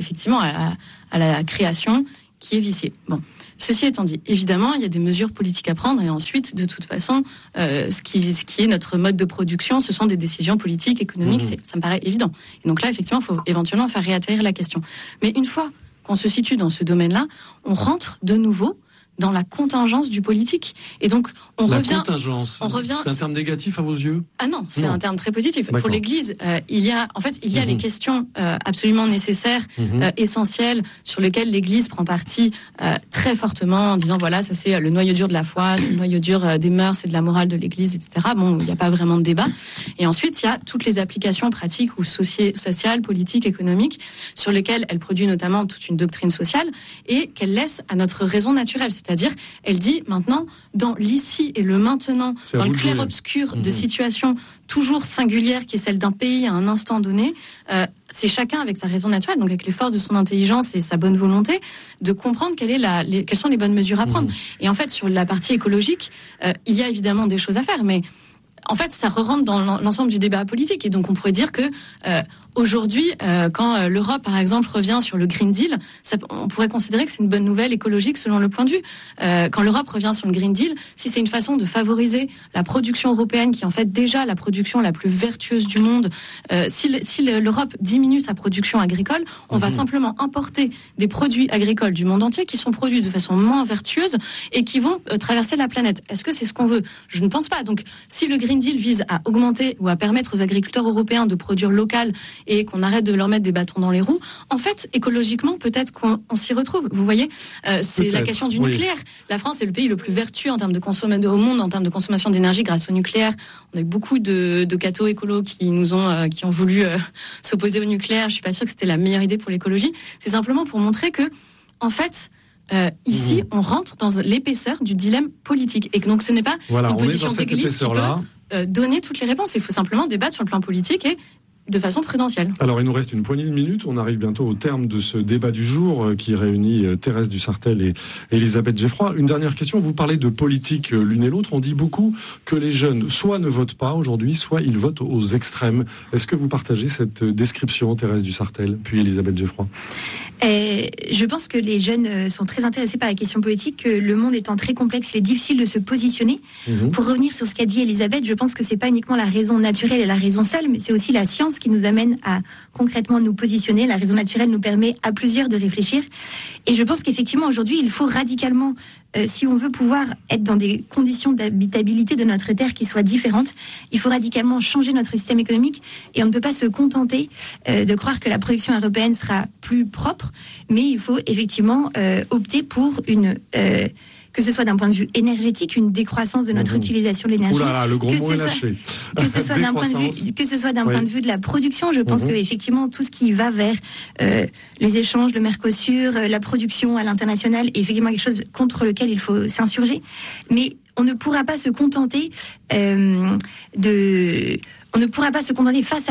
la création qui est vicié. Bon. Ceci étant dit, évidemment, il y a des mesures politiques à prendre et ensuite, de toute façon, ce qui est notre mode de production, ce sont des décisions politiques, économiques, ça me paraît évident. Et donc là, effectivement, il faut éventuellement faire réatterrir la question. Mais une fois qu'on se situe dans ce domaine-là, on rentre de nouveau dans la contingence du politique. Et donc, on revient... C'est un terme négatif à vos yeux ? Ah non, c'est un terme très positif. D'accord. Pour l'Église, il y a les questions absolument nécessaires, essentielles, sur lesquelles l'Église prend parti très fortement, en disant, voilà, ça c'est le noyau dur de la foi, c'est le noyau dur des mœurs et de la morale de l'Église, etc. Bon, il n'y a pas vraiment de débat. Et ensuite, il y a toutes les applications pratiques ou sociales, politiques, économiques, sur lesquelles elle produit notamment toute une doctrine sociale et qu'elle laisse à notre raison naturelle. C'est-à-dire, elle dit maintenant, dans l'ici et le maintenant, dans le clair-obscur de situations toujours singulières qui est celle d'un pays à un instant donné, c'est chacun avec sa raison naturelle, donc avec les forces de son intelligence et sa bonne volonté, de comprendre quelles sont les bonnes mesures à prendre. Et en fait, sur la partie écologique, il y a évidemment des choses à faire, mais en fait, ça re-rentre dans l'ensemble du débat politique. Et donc, on pourrait dire que aujourd'hui, quand l'Europe, par exemple, revient sur le Green Deal, on pourrait considérer que c'est une bonne nouvelle écologique selon le point de vue. Quand l'Europe revient sur le Green Deal, si c'est une façon de favoriser la production européenne, qui est en fait déjà la production la plus vertueuse du monde, si l'Europe diminue sa production agricole, on va simplement importer des produits agricoles du monde entier qui sont produits de façon moins vertueuse et qui vont traverser la planète. Est-ce que c'est ce qu'on veut ? Je ne pense pas. Donc, si le Green Deal vise à augmenter ou à permettre aux agriculteurs européens de produire local et qu'on arrête de leur mettre des bâtons dans les roues, en fait, écologiquement, peut-être qu'on s'y retrouve. Vous voyez, c'est la question du nucléaire. La France est le pays le plus vertueux en termes de consommation au monde, en termes de consommation d'énergie grâce au nucléaire. On a eu beaucoup de cathos écolos qui ont voulu s'opposer au nucléaire. Je suis pas sûre que c'était la meilleure idée pour l'écologie. C'est simplement pour montrer que, en fait, ici, on rentre dans l'épaisseur du dilemme politique. Et que donc, ce n'est pas une position d'église qui peut donner toutes les réponses. Il faut simplement débattre sur le plan politique et de façon prudentielle. Alors, il nous reste une poignée de minutes. On arrive bientôt au terme de ce débat du jour qui réunit Thérèse Dussartel et Elisabeth Geffroy. Une dernière question. Vous parlez de politique l'une et l'autre. On dit beaucoup que les jeunes soit ne votent pas aujourd'hui, soit ils votent aux extrêmes. Est-ce que vous partagez cette description, Thérèse Dussartel, puis Elisabeth Geffroy ? Je pense que les jeunes sont très intéressés par la question politique, que le monde étant très complexe, il est difficile de se positionner. Pour revenir sur ce qu'a dit Elisabeth, je pense que c'est pas uniquement la raison naturelle et la raison seule, mais c'est aussi la science qui nous amène à concrètement nous positionner. La raison naturelle nous permet à plusieurs de réfléchir. Et je pense qu'effectivement, aujourd'hui, il faut radicalement, si on veut pouvoir être dans des conditions d'habitabilité de notre terre qui soient différentes, il faut radicalement changer notre système économique. Et on ne peut pas se contenter de croire que la production européenne sera plus propre, mais il faut effectivement opter pour que ce soit d'un point de vue énergétique, une décroissance de notre utilisation de l'énergie. Oula, le gros mot est lâché. Que ce soit d'un point de vue de la production, je pense que effectivement tout ce qui va vers les échanges, le Mercosur, la production à l'international, est effectivement quelque chose contre lequel il faut s'insurger. Mais on ne pourra pas se contenter on ne pourra pas se contenter face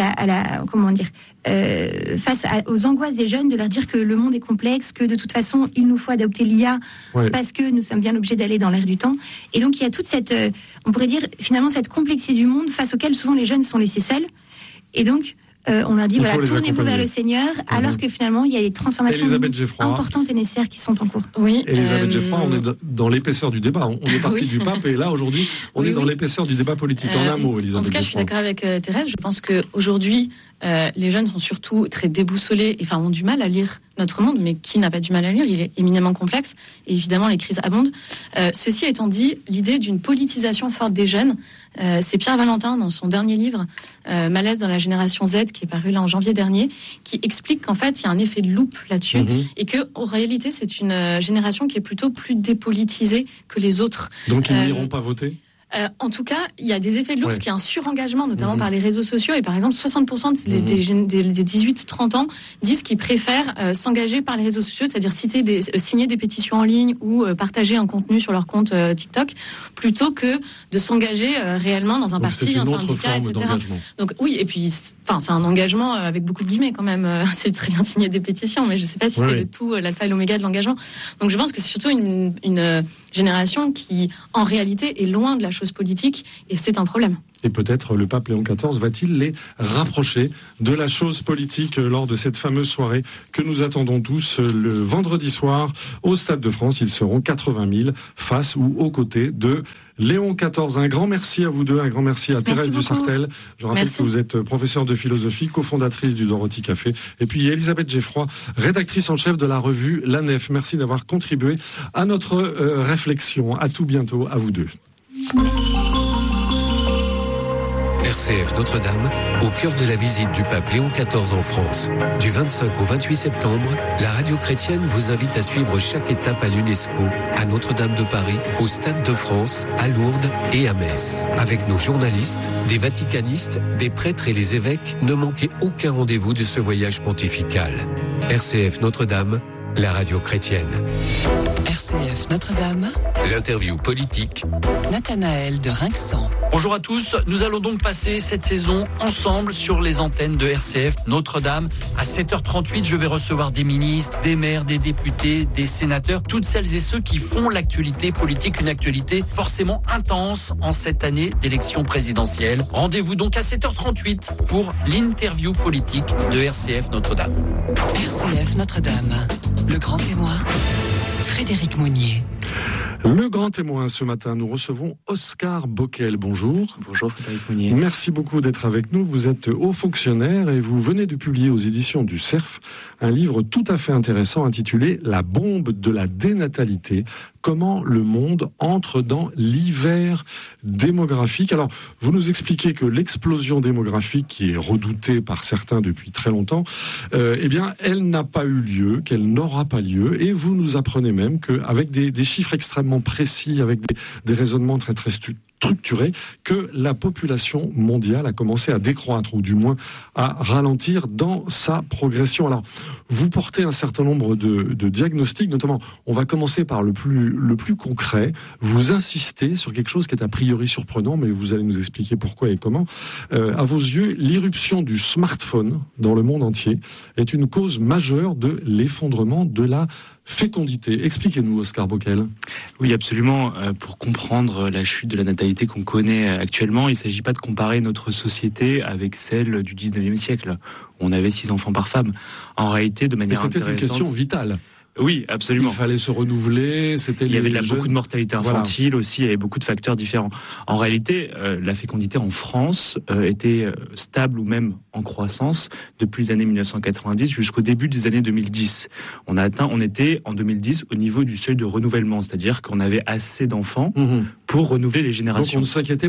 aux angoisses des jeunes, de leur dire que le monde est complexe, que de toute façon il nous faut adopter l'IA parce que nous sommes bien obligés d'aller dans l'air du temps. Et donc il y a toute cette, on pourrait dire finalement cette complexité du monde face auquel souvent les jeunes sont laissés seuls. Et donc on leur dit tournez-vous vers le Seigneur, alors que finalement il y a des transformations importantes et nécessaires qui sont en cours. Oui. Elisabeth Geffroy, on est dans l'épaisseur du débat. On est parti du pape et là aujourd'hui on est dans l'épaisseur du débat politique. En un mot, Elisabeth. En tout cas, je suis d'accord avec Thérèse. Je pense qu'aujourd'hui les jeunes sont surtout très déboussolés, ont du mal à lire notre monde, mais qui n'a pas du mal à lire, il est éminemment complexe, et évidemment les crises abondent. Ceci étant dit, l'idée d'une politisation forte des jeunes, c'est Pierre Valentin, dans son dernier livre, Malaise dans la génération Z, qui est paru là en janvier dernier, qui explique qu'en fait, il y a un effet de loupe là-dessus, et que en réalité, c'est une génération qui est plutôt plus dépolitisée que les autres. Donc ils n'iront pas voter ? En tout cas, il y a des effets de l'ours, qui est un surengagement, notamment par les réseaux sociaux. Et par exemple, 60% des 18-30 ans disent qu'ils préfèrent s'engager par les réseaux sociaux, c'est-à-dire signer des pétitions en ligne ou partager un contenu sur leur compte TikTok, plutôt que de s'engager réellement dans un parti, un syndicat, etc. Donc oui, et puis, c'est un engagement avec beaucoup de guillemets quand même. C'est très bien de signer des pétitions, mais je ne sais pas si c'est le tout, l'alpha et l'oméga de l'engagement. Donc je pense que c'est surtout une génération qui, en réalité, est loin de la chose politique, et c'est un problème. Et peut-être le pape Léon XIV va-t-il les rapprocher de la chose politique lors de cette fameuse soirée que nous attendons tous le vendredi soir au Stade de France. Ils seront 80 000 face ou aux côtés de Léon XIV. Un grand merci à vous deux, un grand merci à Thérèse Dussartel. Je rappelle que vous êtes professeure de philosophie, cofondatrice du Dorothy Café, et puis Elisabeth Geffroy, rédactrice en chef de la revue La Nef. Merci d'avoir contribué à notre réflexion. À tout bientôt, à vous deux. RCF Notre-Dame, au cœur de la visite du pape Léon XIV en France. Du 25 au 28 septembre, la radio chrétienne vous invite à suivre chaque étape à l'UNESCO, à Notre-Dame de Paris, au Stade de France, à Lourdes et à Metz. Avec nos journalistes, des vaticanistes, des prêtres et les évêques, ne manquez aucun rendez-vous de ce voyage pontifical. RCF Notre-Dame, la radio chrétienne. RCF Notre-Dame. L'interview politique. Nathanaël de Rinxan. Bonjour à tous, nous allons donc passer cette saison ensemble sur les antennes de RCF Notre-Dame. À 7h38, je vais recevoir des ministres, des maires, des députés, des sénateurs, toutes celles et ceux qui font l'actualité politique, une actualité forcément intense en cette année d'élection présidentielle. Rendez-vous donc à 7h38 pour l'interview politique de RCF Notre-Dame. RCF Notre-Dame, le grand témoin, Frédéric Mounier. Le grand témoin ce matin, nous recevons Oscar Bockel. Bonjour. Bonjour Frédéric Mounier. Merci beaucoup d'être avec nous. Vous êtes haut fonctionnaire et vous venez de publier aux éditions du Cerf un livre tout à fait intéressant intitulé « La bombe de la dénatalité ». Comment le monde entre dans l'hiver démographique. Alors, vous nous expliquez que l'explosion démographique qui est redoutée par certains depuis très longtemps, eh bien, elle n'a pas eu lieu, qu'elle n'aura pas lieu, et vous nous apprenez même qu'avec des chiffres extrêmement précis, avec des raisonnements très très structurés, que la population mondiale a commencé à décroître, ou du moins à ralentir dans sa progression. Alors, vous portez un certain nombre de diagnostics, notamment, on va commencer par le plus concret. Vous insistez sur quelque chose qui est a priori surprenant, mais vous allez nous expliquer pourquoi et comment. À vos yeux, l'irruption du smartphone dans le monde entier est une cause majeure de l'effondrement de la fécondité. Expliquez-nous, Oscar Bockel. Oui, absolument. Pour comprendre la chute de la natalité qu'on connaît actuellement, il ne s'agit pas de comparer notre société avec celle du 19e siècle. On avait 6 enfants par femme. En réalité, de manière intéressante... Mais c'était une question vitale. Oui, absolument. Il fallait se renouveler. Il y avait beaucoup de mortalité infantile aussi. Il y avait beaucoup de facteurs différents. En réalité, la fécondité en France était stable ou même en croissance depuis les années 1990 jusqu'au début des années 2010. On était en 2010 au niveau du seuil de renouvellement, c'est-à-dire qu'on avait assez d'enfants pour renouveler les générations. Donc on ne s'inquiétait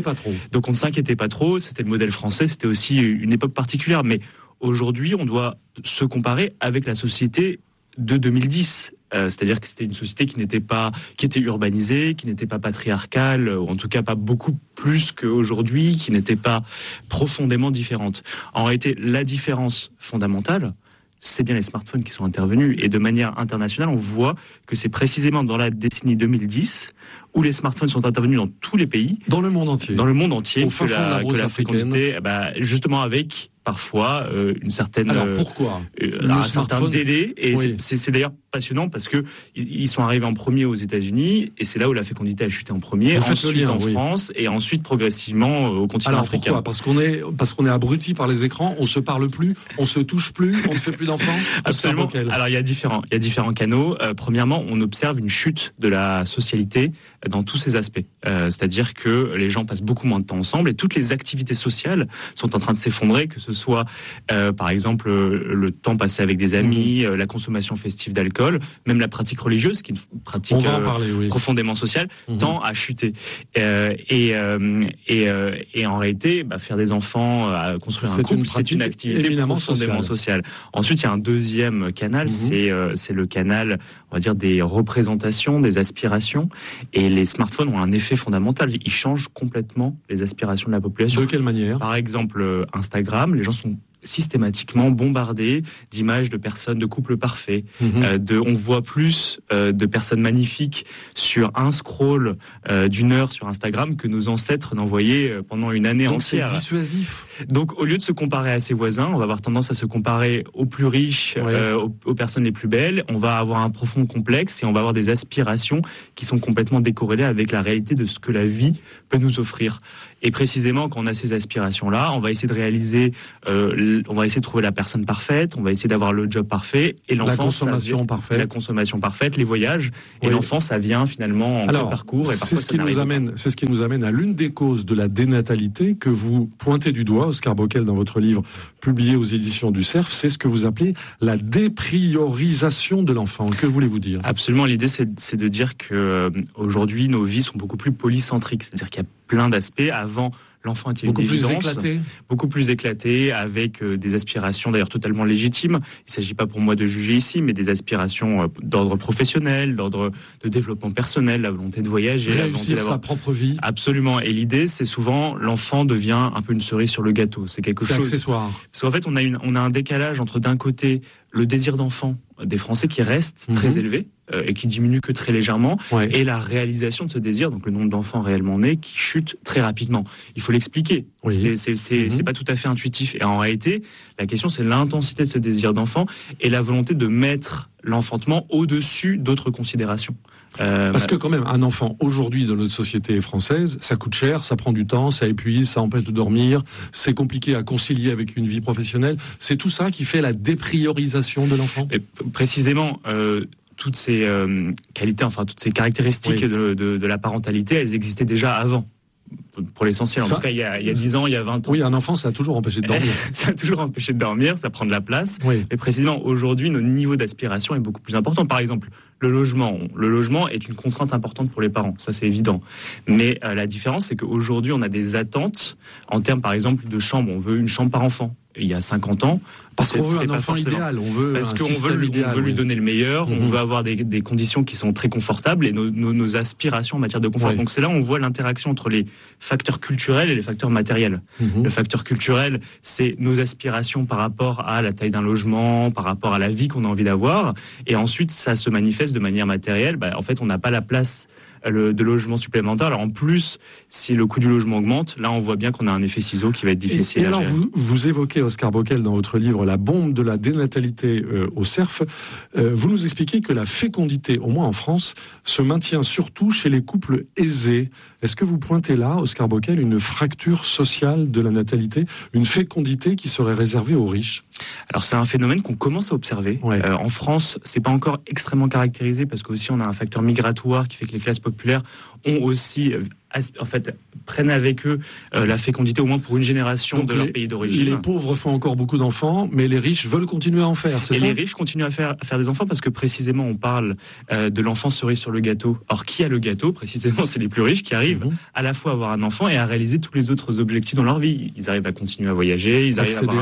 pas trop. C'était le modèle français. C'était aussi une époque particulière. Mais aujourd'hui, on doit se comparer avec la société de 2010. C'est-à-dire que c'était une société qui était urbanisée, qui n'était pas patriarcale, ou en tout cas pas beaucoup plus qu'aujourd'hui, qui n'était pas profondément différente. En réalité, la différence fondamentale, c'est bien les smartphones qui sont intervenus. Et de manière internationale, on voit que c'est précisément dans la décennie 2010 où les smartphones sont intervenus dans tous les pays. Dans le monde entier. Au fin fond de la fécondité, justement avec parfois une certaine... Alors pourquoi un certain délai. Et oui. c'est d'ailleurs passionnant parce que ils sont arrivés en premier aux États-Unis et c'est là où la fécondité a chuté en premier, ensuite en France et ensuite progressivement au continent africain. Pourquoi ? Parce qu'on est abruti par les écrans, on se parle plus, on se touche plus, on ne fait plus d'enfants. Absolument. Alors il y a différents canaux. Premièrement, on observe une chute de la socialité dans tous ses aspects. C'est-à-dire que les gens passent beaucoup moins de temps ensemble et toutes les activités sociales sont en train de s'effondrer, que ce soit par exemple le temps passé avec des amis, la consommation festive d'alcool, même la pratique religieuse, qui est une pratique profondément sociale, tend à chuter. Et en réalité, faire des enfants, construire un couple, c'est une activité profondément sociale. Ensuite, il y a un deuxième canal, c'est le canal, on va dire, des représentations, des aspirations. Et les smartphones ont un effet fondamental. Ils changent complètement les aspirations de la population. De quelle manière ? Par exemple, Instagram, les gens sont systématiquement bombardés d'images de personnes, de couples parfaits. On voit plus de personnes magnifiques sur un scroll d'une heure sur Instagram que nos ancêtres n'envoyaient pendant une année entière. C'est dissuasif. Donc, au lieu de se comparer à ses voisins, on va avoir tendance à se comparer aux plus riches, aux personnes les plus belles. On va avoir un profond complexe et on va avoir des aspirations qui sont complètement décorrélées avec la réalité de ce que la vie peut nous offrir. Et précisément, quand on a ces aspirations-là, on va essayer de réaliser, on va essayer de trouver la personne parfaite, on va essayer d'avoir le job parfait, et l'enfant, la consommation parfaite, les voyages, et l'enfant, ça vient finalement en quel parcours, et parfois c'est ce qui nous amène à l'une des causes de la dénatalité que vous pointez du doigt, Oscar Bockel, dans votre livre publié aux éditions du Cerf, c'est ce que vous appelez la dépriorisation de l'enfant. Que voulez-vous dire ? Absolument, l'idée c'est de dire que aujourd'hui nos vies sont beaucoup plus polycentriques, c'est-à-dire qu'il y a plein d'aspects. Avant, l'enfant était beaucoup une plus évidence, beaucoup plus éclaté, avec des aspirations d'ailleurs totalement légitimes. Il ne s'agit pas pour moi de juger ici, mais des aspirations d'ordre professionnel, d'ordre de développement personnel, la volonté de voyager, réussir la volonté d'avoir sa propre vie. Absolument. Et l'idée, c'est souvent l'enfant devient un peu une cerise sur le gâteau. C'est quelque chose. C'est accessoire. Parce qu'en fait, on a un décalage entre d'un côté le désir d'enfant des Français qui reste très élevé et qui diminue que très légèrement, et la réalisation de ce désir, donc le nombre d'enfants réellement nés, qui chute très rapidement. Il faut l'expliquer. C'est pas tout à fait intuitif. Et en réalité, la question, c'est l'intensité de ce désir d'enfant et la volonté de mettre l'enfantement au-dessus d'autres considérations. Parce que quand même, un enfant aujourd'hui dans notre société française, ça coûte cher, ça prend du temps, ça épuise, ça empêche de dormir, c'est compliqué à concilier avec une vie professionnelle. C'est tout ça qui fait la dépriorisation de l'enfant. Et précisément, toutes ces qualités, enfin toutes ces caractéristiques de la parentalité, elles existaient déjà avant. Pour l'essentiel, en tout cas, il y a 10 ans, il y a 20 ans. Oui, un enfant, ça a toujours empêché de dormir. Ça a toujours empêché de dormir, ça prend de la place. Et précisément, aujourd'hui, notre niveau d'aspiration est beaucoup plus important. Par exemple, le logement est une contrainte importante pour les parents, ça c'est évident. Mais la différence, c'est qu'aujourd'hui, on a des attentes en termes, par exemple, de chambre. On veut une chambre par enfant. Il y a 50 ans, parce qu'on veut un enfant idéal, on veut lui donner le meilleur, on veut avoir des conditions qui sont très confortables et nos aspirations en matière de confort. Donc c'est là où on voit l'interaction entre les facteurs culturels et les facteurs matériels. Le facteur culturel, c'est nos aspirations par rapport à la taille d'un logement, par rapport à la vie qu'on a envie d'avoir, et ensuite ça se manifeste de manière matérielle. En fait, on n'a pas la place de logement supplémentaire. Alors en plus, si le coût du logement augmente, là on voit bien qu'on a un effet ciseau qui va être difficile à gérer. Alors vous évoquez, Oscar Bockel, dans votre livre La bombe de la dénatalité au Cerf, vous nous expliquez que la fécondité, au moins en France, se maintient surtout chez les couples aisés. Est-ce que vous pointez là, Oscar Bockel, une fracture sociale de la natalité, une fécondité qui serait réservée aux riches ? Alors c'est un phénomène qu'on commence à observer. En France, c'est pas encore extrêmement caractérisé parce qu'aussi on a un facteur migratoire qui fait que les classes populaires ont aussi prennent avec eux la fécondité au moins pour une génération de leur pays d'origine. Les pauvres font encore beaucoup d'enfants, mais les riches veulent continuer à en faire, c'est ça ? Et les riches continuent à faire des enfants parce que précisément on parle de l'enfant cerise sur le gâteau. Or qui a le gâteau ? Précisément c'est les plus riches qui arrivent à la fois à avoir un enfant et à réaliser tous les autres objectifs dans leur vie. Ils arrivent à continuer à voyager, ils arrivent à avoir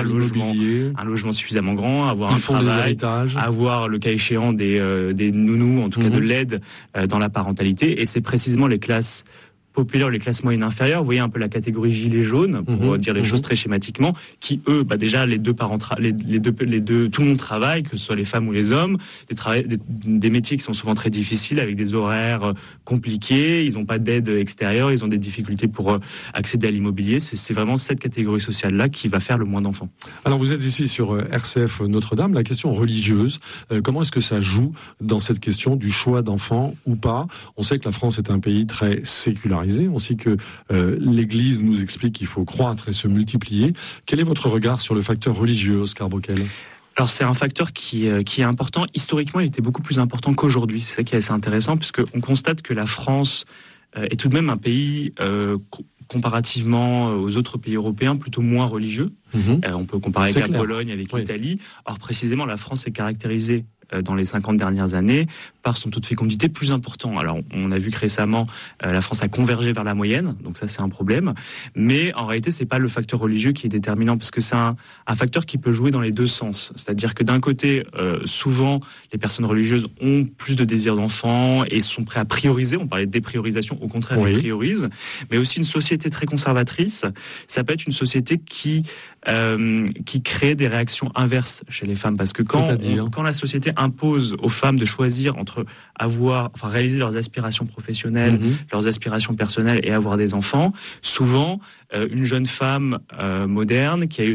un logement suffisamment grand, à avoir un travail, à avoir le cas échéant des nounous, en tout cas de l'aide dans la parentalité. Et c'est précisément les classes populaires, les classes moyennes inférieures. Vous voyez un peu la catégorie gilets jaunes, pour dire les choses très schématiquement, qui eux, déjà les deux parents, tout le monde travaille, que ce soit les femmes ou les hommes, des métiers qui sont souvent très difficiles avec des horaires compliqués. Ils n'ont pas d'aide extérieure, ils ont des difficultés pour accéder à l'immobilier. C'est vraiment cette catégorie sociale-là qui va faire le moins d'enfants. Alors vous êtes ici sur RCF Notre-Dame. La question religieuse, comment est-ce que ça joue dans cette question du choix d'enfants ou pas? On sait que la France est un pays très sécularisé. On sait que l'Église nous explique qu'il faut croître et se multiplier. Quel est votre regard sur le facteur religieux, Oscar Bocquel? Alors c'est un facteur qui est important. Historiquement, il était beaucoup plus important qu'aujourd'hui. C'est ça qui est assez intéressant, puisqu'on constate que la France est tout de même un pays comparativement aux autres pays européens plutôt moins religieux. On peut comparer avec la Pologne, avec l'Italie. Or précisément, la France est caractérisée dans les 50 dernières années par son taux de fécondité plus important. Alors on a vu que récemment la France a convergé vers la moyenne, donc ça c'est un problème, mais en réalité c'est pas le facteur religieux qui est déterminant, parce que c'est un facteur qui peut jouer dans les deux sens. C'est-à-dire que d'un côté, souvent les personnes religieuses ont plus de désir d'enfant et sont prêts à prioriser, on parlait de dépriorisation, au contraire ils priorisent, mais aussi une société très conservatrice, ça peut être une société qui crée des réactions inverses chez les femmes, parce que quand la société impose aux femmes de choisir entre réaliser leurs aspirations professionnelles, leurs aspirations personnelles et avoir des enfants, souvent une jeune femme moderne qui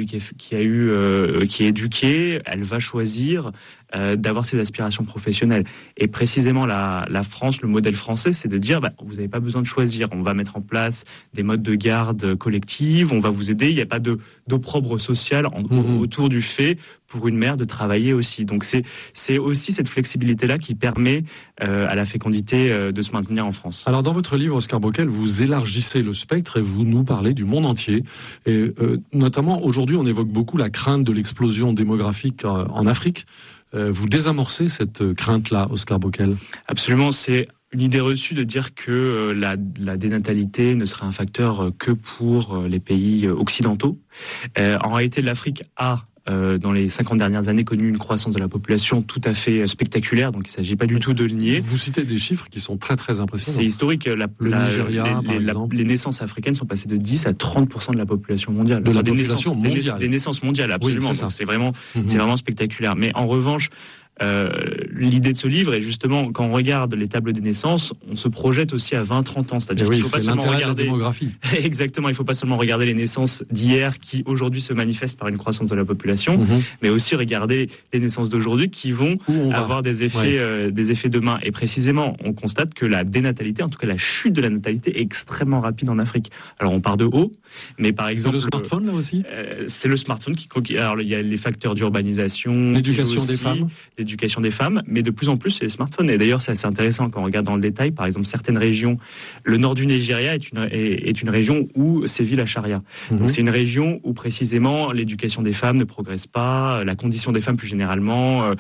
est éduquée, elle va choisir d'avoir ses aspirations professionnelles. Et précisément la France, le modèle français, c'est de dire vous n'avez pas besoin de choisir, on va mettre en place des modes de garde collective, on va vous aider, il n'y a pas d'opprobre social autour du fait pour une mère de travailler aussi. Donc c'est aussi cette flexibilité-là qui permet à la fécondité de se maintenir en France. Alors dans votre livre, Oscar Bocquel, vous élargissez le spectre et vous nous parlez du monde entier. Et notamment aujourd'hui, on évoque beaucoup la crainte de l'explosion démographique en Afrique. Vous désamorcez cette crainte-là, Oscar Bocquel? Absolument, c'est une idée reçue de dire que la dénatalité ne serait un facteur que pour les pays occidentaux. En réalité, l'Afrique a dans les 50 dernières années connu une croissance de la population tout à fait spectaculaire, donc il ne s'agit pas du tout de le nier. Vous citez des chiffres qui sont très très impressionnants. C'est historique, le Nigeria, par exemple. Les naissances africaines sont passées de 10 à 30% de la population mondiale. Des naissances mondiales, absolument. Oui, c'est vraiment spectaculaire. Mais en revanche, l'idée de ce livre est justement, quand on regarde les tables des naissances, on se projette aussi à 20-30 ans. C'est-à-dire qu'il ne faut pas seulement regarder la démographie. Exactement, il ne faut pas seulement regarder les naissances d'hier qui aujourd'hui se manifestent par une croissance de la population, mais aussi regarder les naissances d'aujourd'hui qui vont avoir des effets demain. Et précisément, on constate que la dénatalité, en tout cas la chute de la natalité, est extrêmement rapide en Afrique. Alors on part de haut, mais par exemple... C'est le smartphone là aussi c'est le smartphone qui... Alors il y a les facteurs d'urbanisation... L'éducation des femmes, mais de plus en plus c'est les smartphones. Et d'ailleurs c'est assez intéressant quand on regarde dans le détail, par exemple certaines régions, le nord du Nigeria est une région où sévit la charia. Donc c'est une région où précisément l'éducation des femmes ne progresse pas, la condition des femmes plus généralement,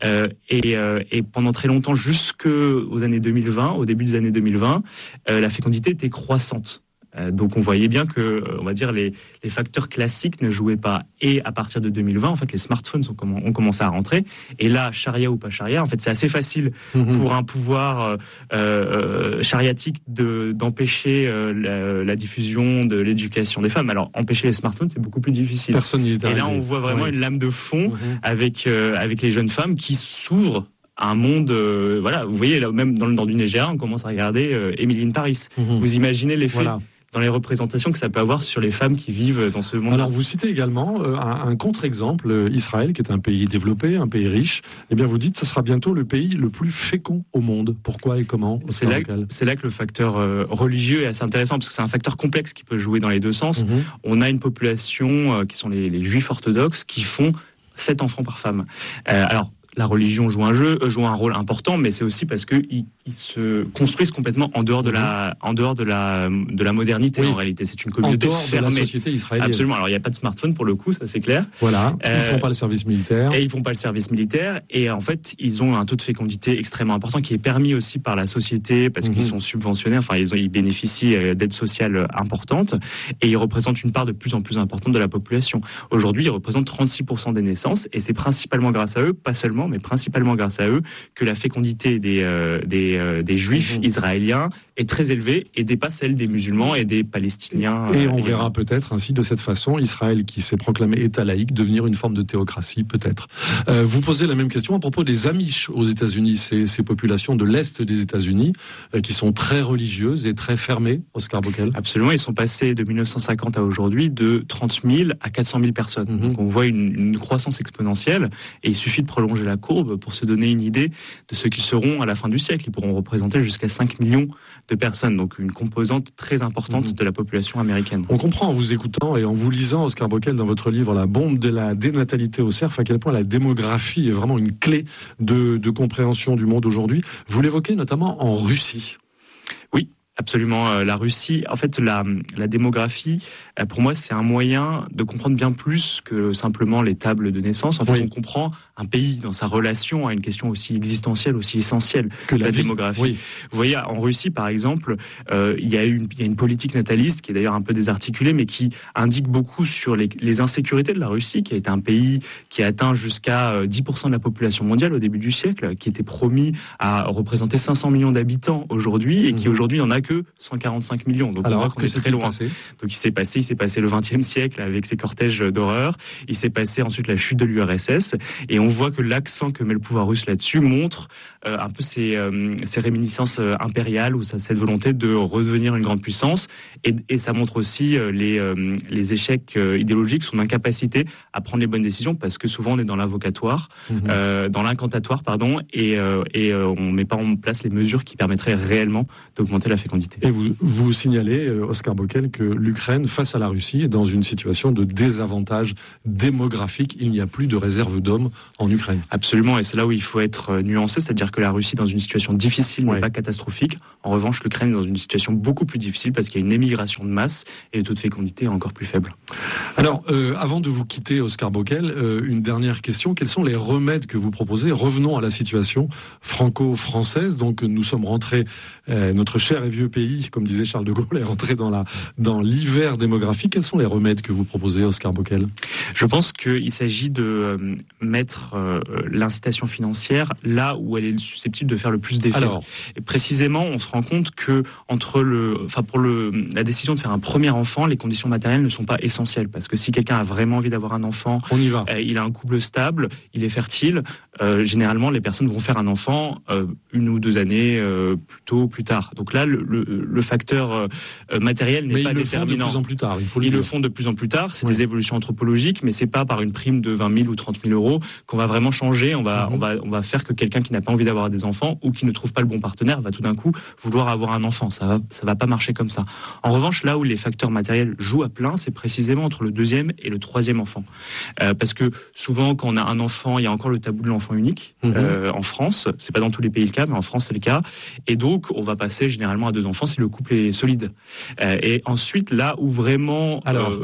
et pendant très longtemps, jusqu'aux années 2020, au début des années 2020, la fécondité était croissante. Donc on voyait bien que, on va dire, les facteurs classiques ne jouaient pas. Et à partir de 2020, en fait, les smartphones ont commencé à rentrer. Et là, charia ou pas charia, en fait, c'est assez facile pour un pouvoir chariatique d'empêcher la diffusion de l'éducation des femmes. Alors, empêcher les smartphones, c'est beaucoup plus difficile. Personne n'y est arrivé. Et là, on voit vraiment une lame de fond avec les jeunes femmes qui s'ouvrent à un monde, vous voyez, là, même dans le nord du Nigeria, on commence à regarder Emily in Paris. Vous imaginez l'effet dans les représentations que ça peut avoir sur les femmes qui vivent dans ce monde. Alors vous citez également un contre-exemple, Israël, qui est un pays développé, un pays riche. Eh bien vous dites, ça sera bientôt le pays le plus fécond au monde. Pourquoi et comment? C'est là que le facteur religieux est assez intéressant, parce que c'est un facteur complexe qui peut jouer dans les deux sens. On a une population qui sont les juifs orthodoxes qui font 7 enfants par femme. Alors la religion joue un rôle important, mais c'est aussi parce que ils se construisent complètement en dehors de la modernité. En réalité, c'est une communauté fermée. De la société israélienne. Absolument. Alors il n'y a pas de smartphone pour le coup, ça c'est clair. Voilà. Ils font pas le service militaire. Et ils font pas le service militaire. Et en fait, ils ont un taux de fécondité extrêmement important qui est permis aussi par la société parce qu'ils sont subventionnés. Enfin, ils bénéficient d'aides sociales importantes et ils représentent une part de plus en plus importante de la population. Aujourd'hui, ils représentent 36% des naissances et c'est principalement grâce à eux, pas seulement, également, mais principalement grâce à eux, que la fécondité des juifs israéliens est très élevée et dépasse celle des musulmans et des palestiniens. Et on verra peut-être ainsi, de cette façon, Israël, qui s'est proclamé État laïque, devenir une forme de théocratie, peut-être. Vous posez la même question à propos des Amish aux États-Unis, ces populations de l'Est des États-Unis, qui sont très religieuses et très fermées, Oscar Bockel. Absolument, ils sont passés de 1950 à aujourd'hui de 30 000 à 400 000 personnes. Donc on voit une croissance exponentielle, et il suffit de prolonger la courbe pour se donner une idée de ce qu'ils seront à la fin du siècle. Ils pourront représenter jusqu'à 5 millions de personnes, donc une composante très importante de la population américaine. On comprend en vous écoutant et en vous lisant, Oscar Bockel, dans votre livre La bombe de la dénatalité au cerf, à quel point la démographie est vraiment une clé de compréhension du monde aujourd'hui. Vous l'évoquez notamment en Russie. Oui. Absolument, la Russie, en fait, la démographie, pour moi, c'est un moyen de comprendre bien plus que simplement les tables de naissance. En fait, on comprend un pays dans sa relation à une question aussi existentielle, aussi essentielle que la démographie. Oui. Vous voyez, en Russie, par exemple, il y a une politique nataliste qui est d'ailleurs un peu désarticulée, mais qui indique beaucoup sur les insécurités de la Russie, qui a été un pays qui a atteint jusqu'à 10% de la population mondiale au début du siècle, qui était promis à représenter 500 millions d'habitants aujourd'hui, et qui aujourd'hui n'en a que 145 millions. Donc on voit qu'on est très loin. Donc il s'est passé le XXe siècle avec ses cortèges d'horreur. Il s'est passé ensuite la chute de l'URSS, et on voit que l'accent que met le pouvoir russe là-dessus montre un peu ces réminiscences impériales, ou cette volonté de redevenir une grande puissance, et ça montre aussi les échecs idéologiques, son incapacité à prendre les bonnes décisions, parce que souvent on est dans l'invocatoire, dans l'incantatoire, et on met pas en place les mesures qui permettraient réellement d'augmenter la fécondité. Et vous signalez, Oscar Bockel, que l'Ukraine, face à la Russie, est dans une situation de désavantage démographique. Il n'y a plus de réserve d'hommes en Ukraine. Absolument, et c'est là où il faut être nuancé, c'est-à-dire que la Russie est dans une situation difficile, mais pas catastrophique. En revanche, l'Ukraine est dans une situation beaucoup plus difficile, parce qu'il y a une émigration de masse, et le taux de fécondité est encore plus faible. Alors, avant de vous quitter, Oscar Bockel, une dernière question. Quels sont les remèdes que vous proposez ? Revenons à la situation franco-française. Donc, nous sommes rentrés, notre cher et vieux pays, comme disait Charles de Gaulle, est rentré dans l'hiver démographique. Quels sont les remèdes que vous proposez, Oscar Bockel ? Je pense qu'il s'agit de mettre l'incitation financière là où elle est susceptible de faire le plus d'effet. Et précisément, on se rend compte que pour la décision de faire un premier enfant, les conditions matérielles ne sont pas essentielles, parce que si quelqu'un a vraiment envie d'avoir un enfant, on y va. Il a un couple stable, il est fertile, généralement les personnes vont faire un enfant 1 ou 2 années plus tard. Donc là, le facteur matériel n'est pas déterminant. Ils le font de plus en plus tard. Ils le font de plus en plus tard. C'est des évolutions anthropologiques, mais c'est pas par une prime de 20 000 ou 30 000 euros qu'on va vraiment changer. On va faire que quelqu'un qui n'a pas envie d'avoir des enfants, ou qui ne trouve pas le bon partenaire, va tout d'un coup vouloir avoir un enfant. Ça va pas marcher comme ça. En revanche, là où les facteurs matériels jouent à plein, c'est précisément entre le 2e et le 3e enfant. Parce que souvent, quand on a un enfant, il y a encore le tabou de l'enfant unique. En France, c'est pas dans tous les pays le cas, mais en France c'est le cas. Et donc, on va passer généralement à 2 enfants si le couple est solide. Et ensuite, là où vraiment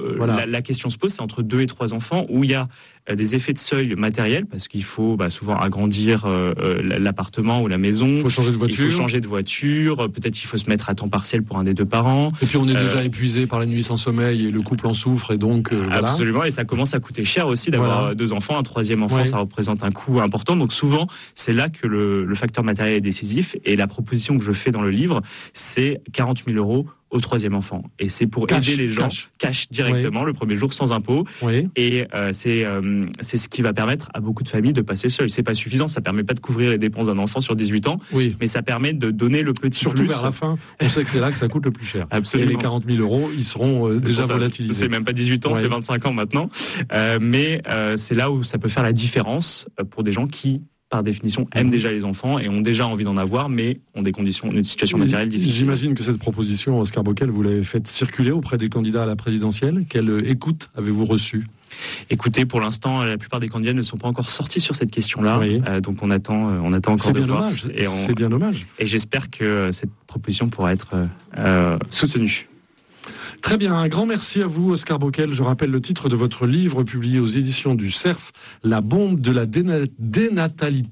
la question se pose, c'est entre 2 et 3 enfants, où il y a des effets de seuil matériels, parce qu'il faut souvent agrandir l'appartement ou la maison. Il faut changer de voiture. Peut-être il faut se mettre à temps partiel pour un des 2 parents. Et puis on est déjà épuisé par la nuit sans sommeil, et le couple en souffre, et donc Absolument, et ça commence à coûter cher aussi d'avoir 2 enfants. Un 3e enfant, ça représente un coût important. Donc souvent, c'est là que le facteur matériel est décisif. Et la proposition que je fais dans le livre, c'est 40 000 euros au 3e enfant. Et c'est pour aider les gens, cash directement, le premier jour, sans impôt. Et c'est ce qui va permettre à beaucoup de familles de passer le seuil. C'est pas suffisant, ça permet pas de couvrir les dépenses d'un enfant sur 18 ans, mais ça permet de donner le petit surtout plus. Vers la fin, on sait que c'est là que ça coûte le plus cher. Absolument. Et les 40 000 euros, ils seront déjà volatilisés. C'est même pas 18 ans, c'est 25 ans maintenant. Mais c'est là où ça peut faire la différence pour des gens qui, par définition, aiment déjà les enfants et ont déjà envie d'en avoir, mais ont une situation matérielle difficile. J'imagine que cette proposition, Oscar Bockel, vous l'avez faite circuler auprès des candidats à la présidentielle. Quelle écoute avez-vous reçue ? Écoutez, pour l'instant, la plupart des candidats ne sont pas encore sortis sur cette question-là, donc on attend encore de voir. C'est bien dommage. Et j'espère que cette proposition pourra être soutenue. Très bien, un grand merci à vous, Oscar Bockel. Je rappelle le titre de votre livre publié aux éditions du Cerf, La bombe de la dénatalité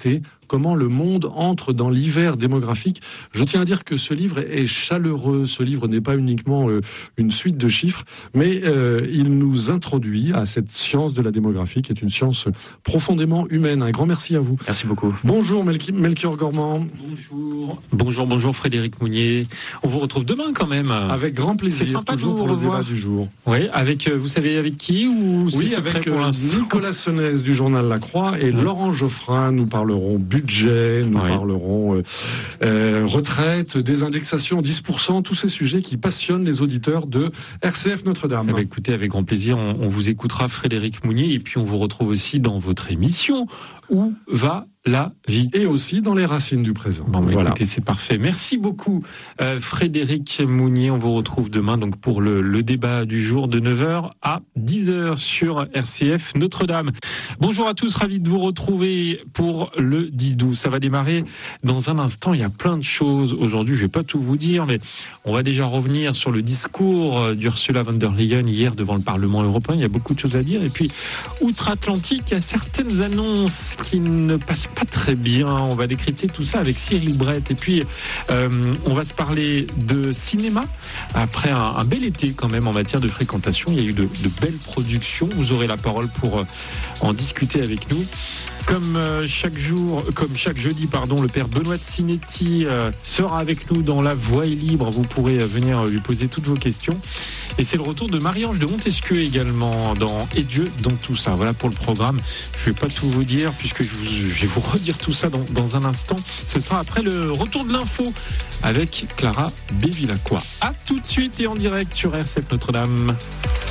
comment le monde entre dans l'hiver démographique. Je tiens à dire que ce livre est chaleureux. Ce livre n'est pas uniquement une suite de chiffres, mais il nous introduit à cette science de la démographie, qui est une science profondément humaine. Un grand merci à vous. Merci beaucoup. Bonjour Melchior Gormand. Bonjour Frédéric Mounier. On vous retrouve demain quand même. Avec grand plaisir. C'est sympa toujours de vous pour le revoir. débat du jour. Oui, avec vous savez avec qui ou oui, avec Nicolas Senez du journal La Croix et Laurent Geoffrin. Nous parlerons budget, nous parlerons retraite, désindexation, 10%, tous ces sujets qui passionnent les auditeurs de RCF Notre-Dame. Écoutez, avec grand plaisir, on vous écoutera Frédéric Mounier et puis on vous retrouve aussi dans votre émission Où va la vie, et aussi dans les racines du présent. Bon, voilà. Écoutez, c'est parfait. Merci beaucoup, Frédéric Mounier. On vous retrouve demain donc pour le débat du jour de 9h à 10h sur RCF Notre-Dame. Bonjour à tous, ravi de vous retrouver pour le 10-12. Ça va démarrer dans un instant. Il y a plein de choses aujourd'hui. Je vais pas tout vous dire, mais on va déjà revenir sur le discours d'Ursula von der Leyen hier devant le Parlement européen. Il y a beaucoup de choses à dire. Et puis, outre-Atlantique, il y a certaines annonces qui ne passent pas très bien. On va décrypter tout ça avec Cyril Brett. Et puis, on va se parler de cinéma après un bel été quand même en matière de fréquentation. Il y a eu de belles productions. Vous aurez la parole pour en discuter avec nous. Comme chaque jeudi, le père Benoît de Sinetti sera avec nous dans La Voix est libre. Vous pourrez venir lui poser toutes vos questions. Et c'est le retour de Marie-Ange de Montesquieu également dans Et Dieu dans tout ça. Voilà pour le programme. Je ne vais pas tout vous dire puisque je vais vous redire tout ça dans un instant. Ce sera après le retour de l'info avec Clara Bévilacqua. À tout de suite et en direct sur RCF Notre-Dame.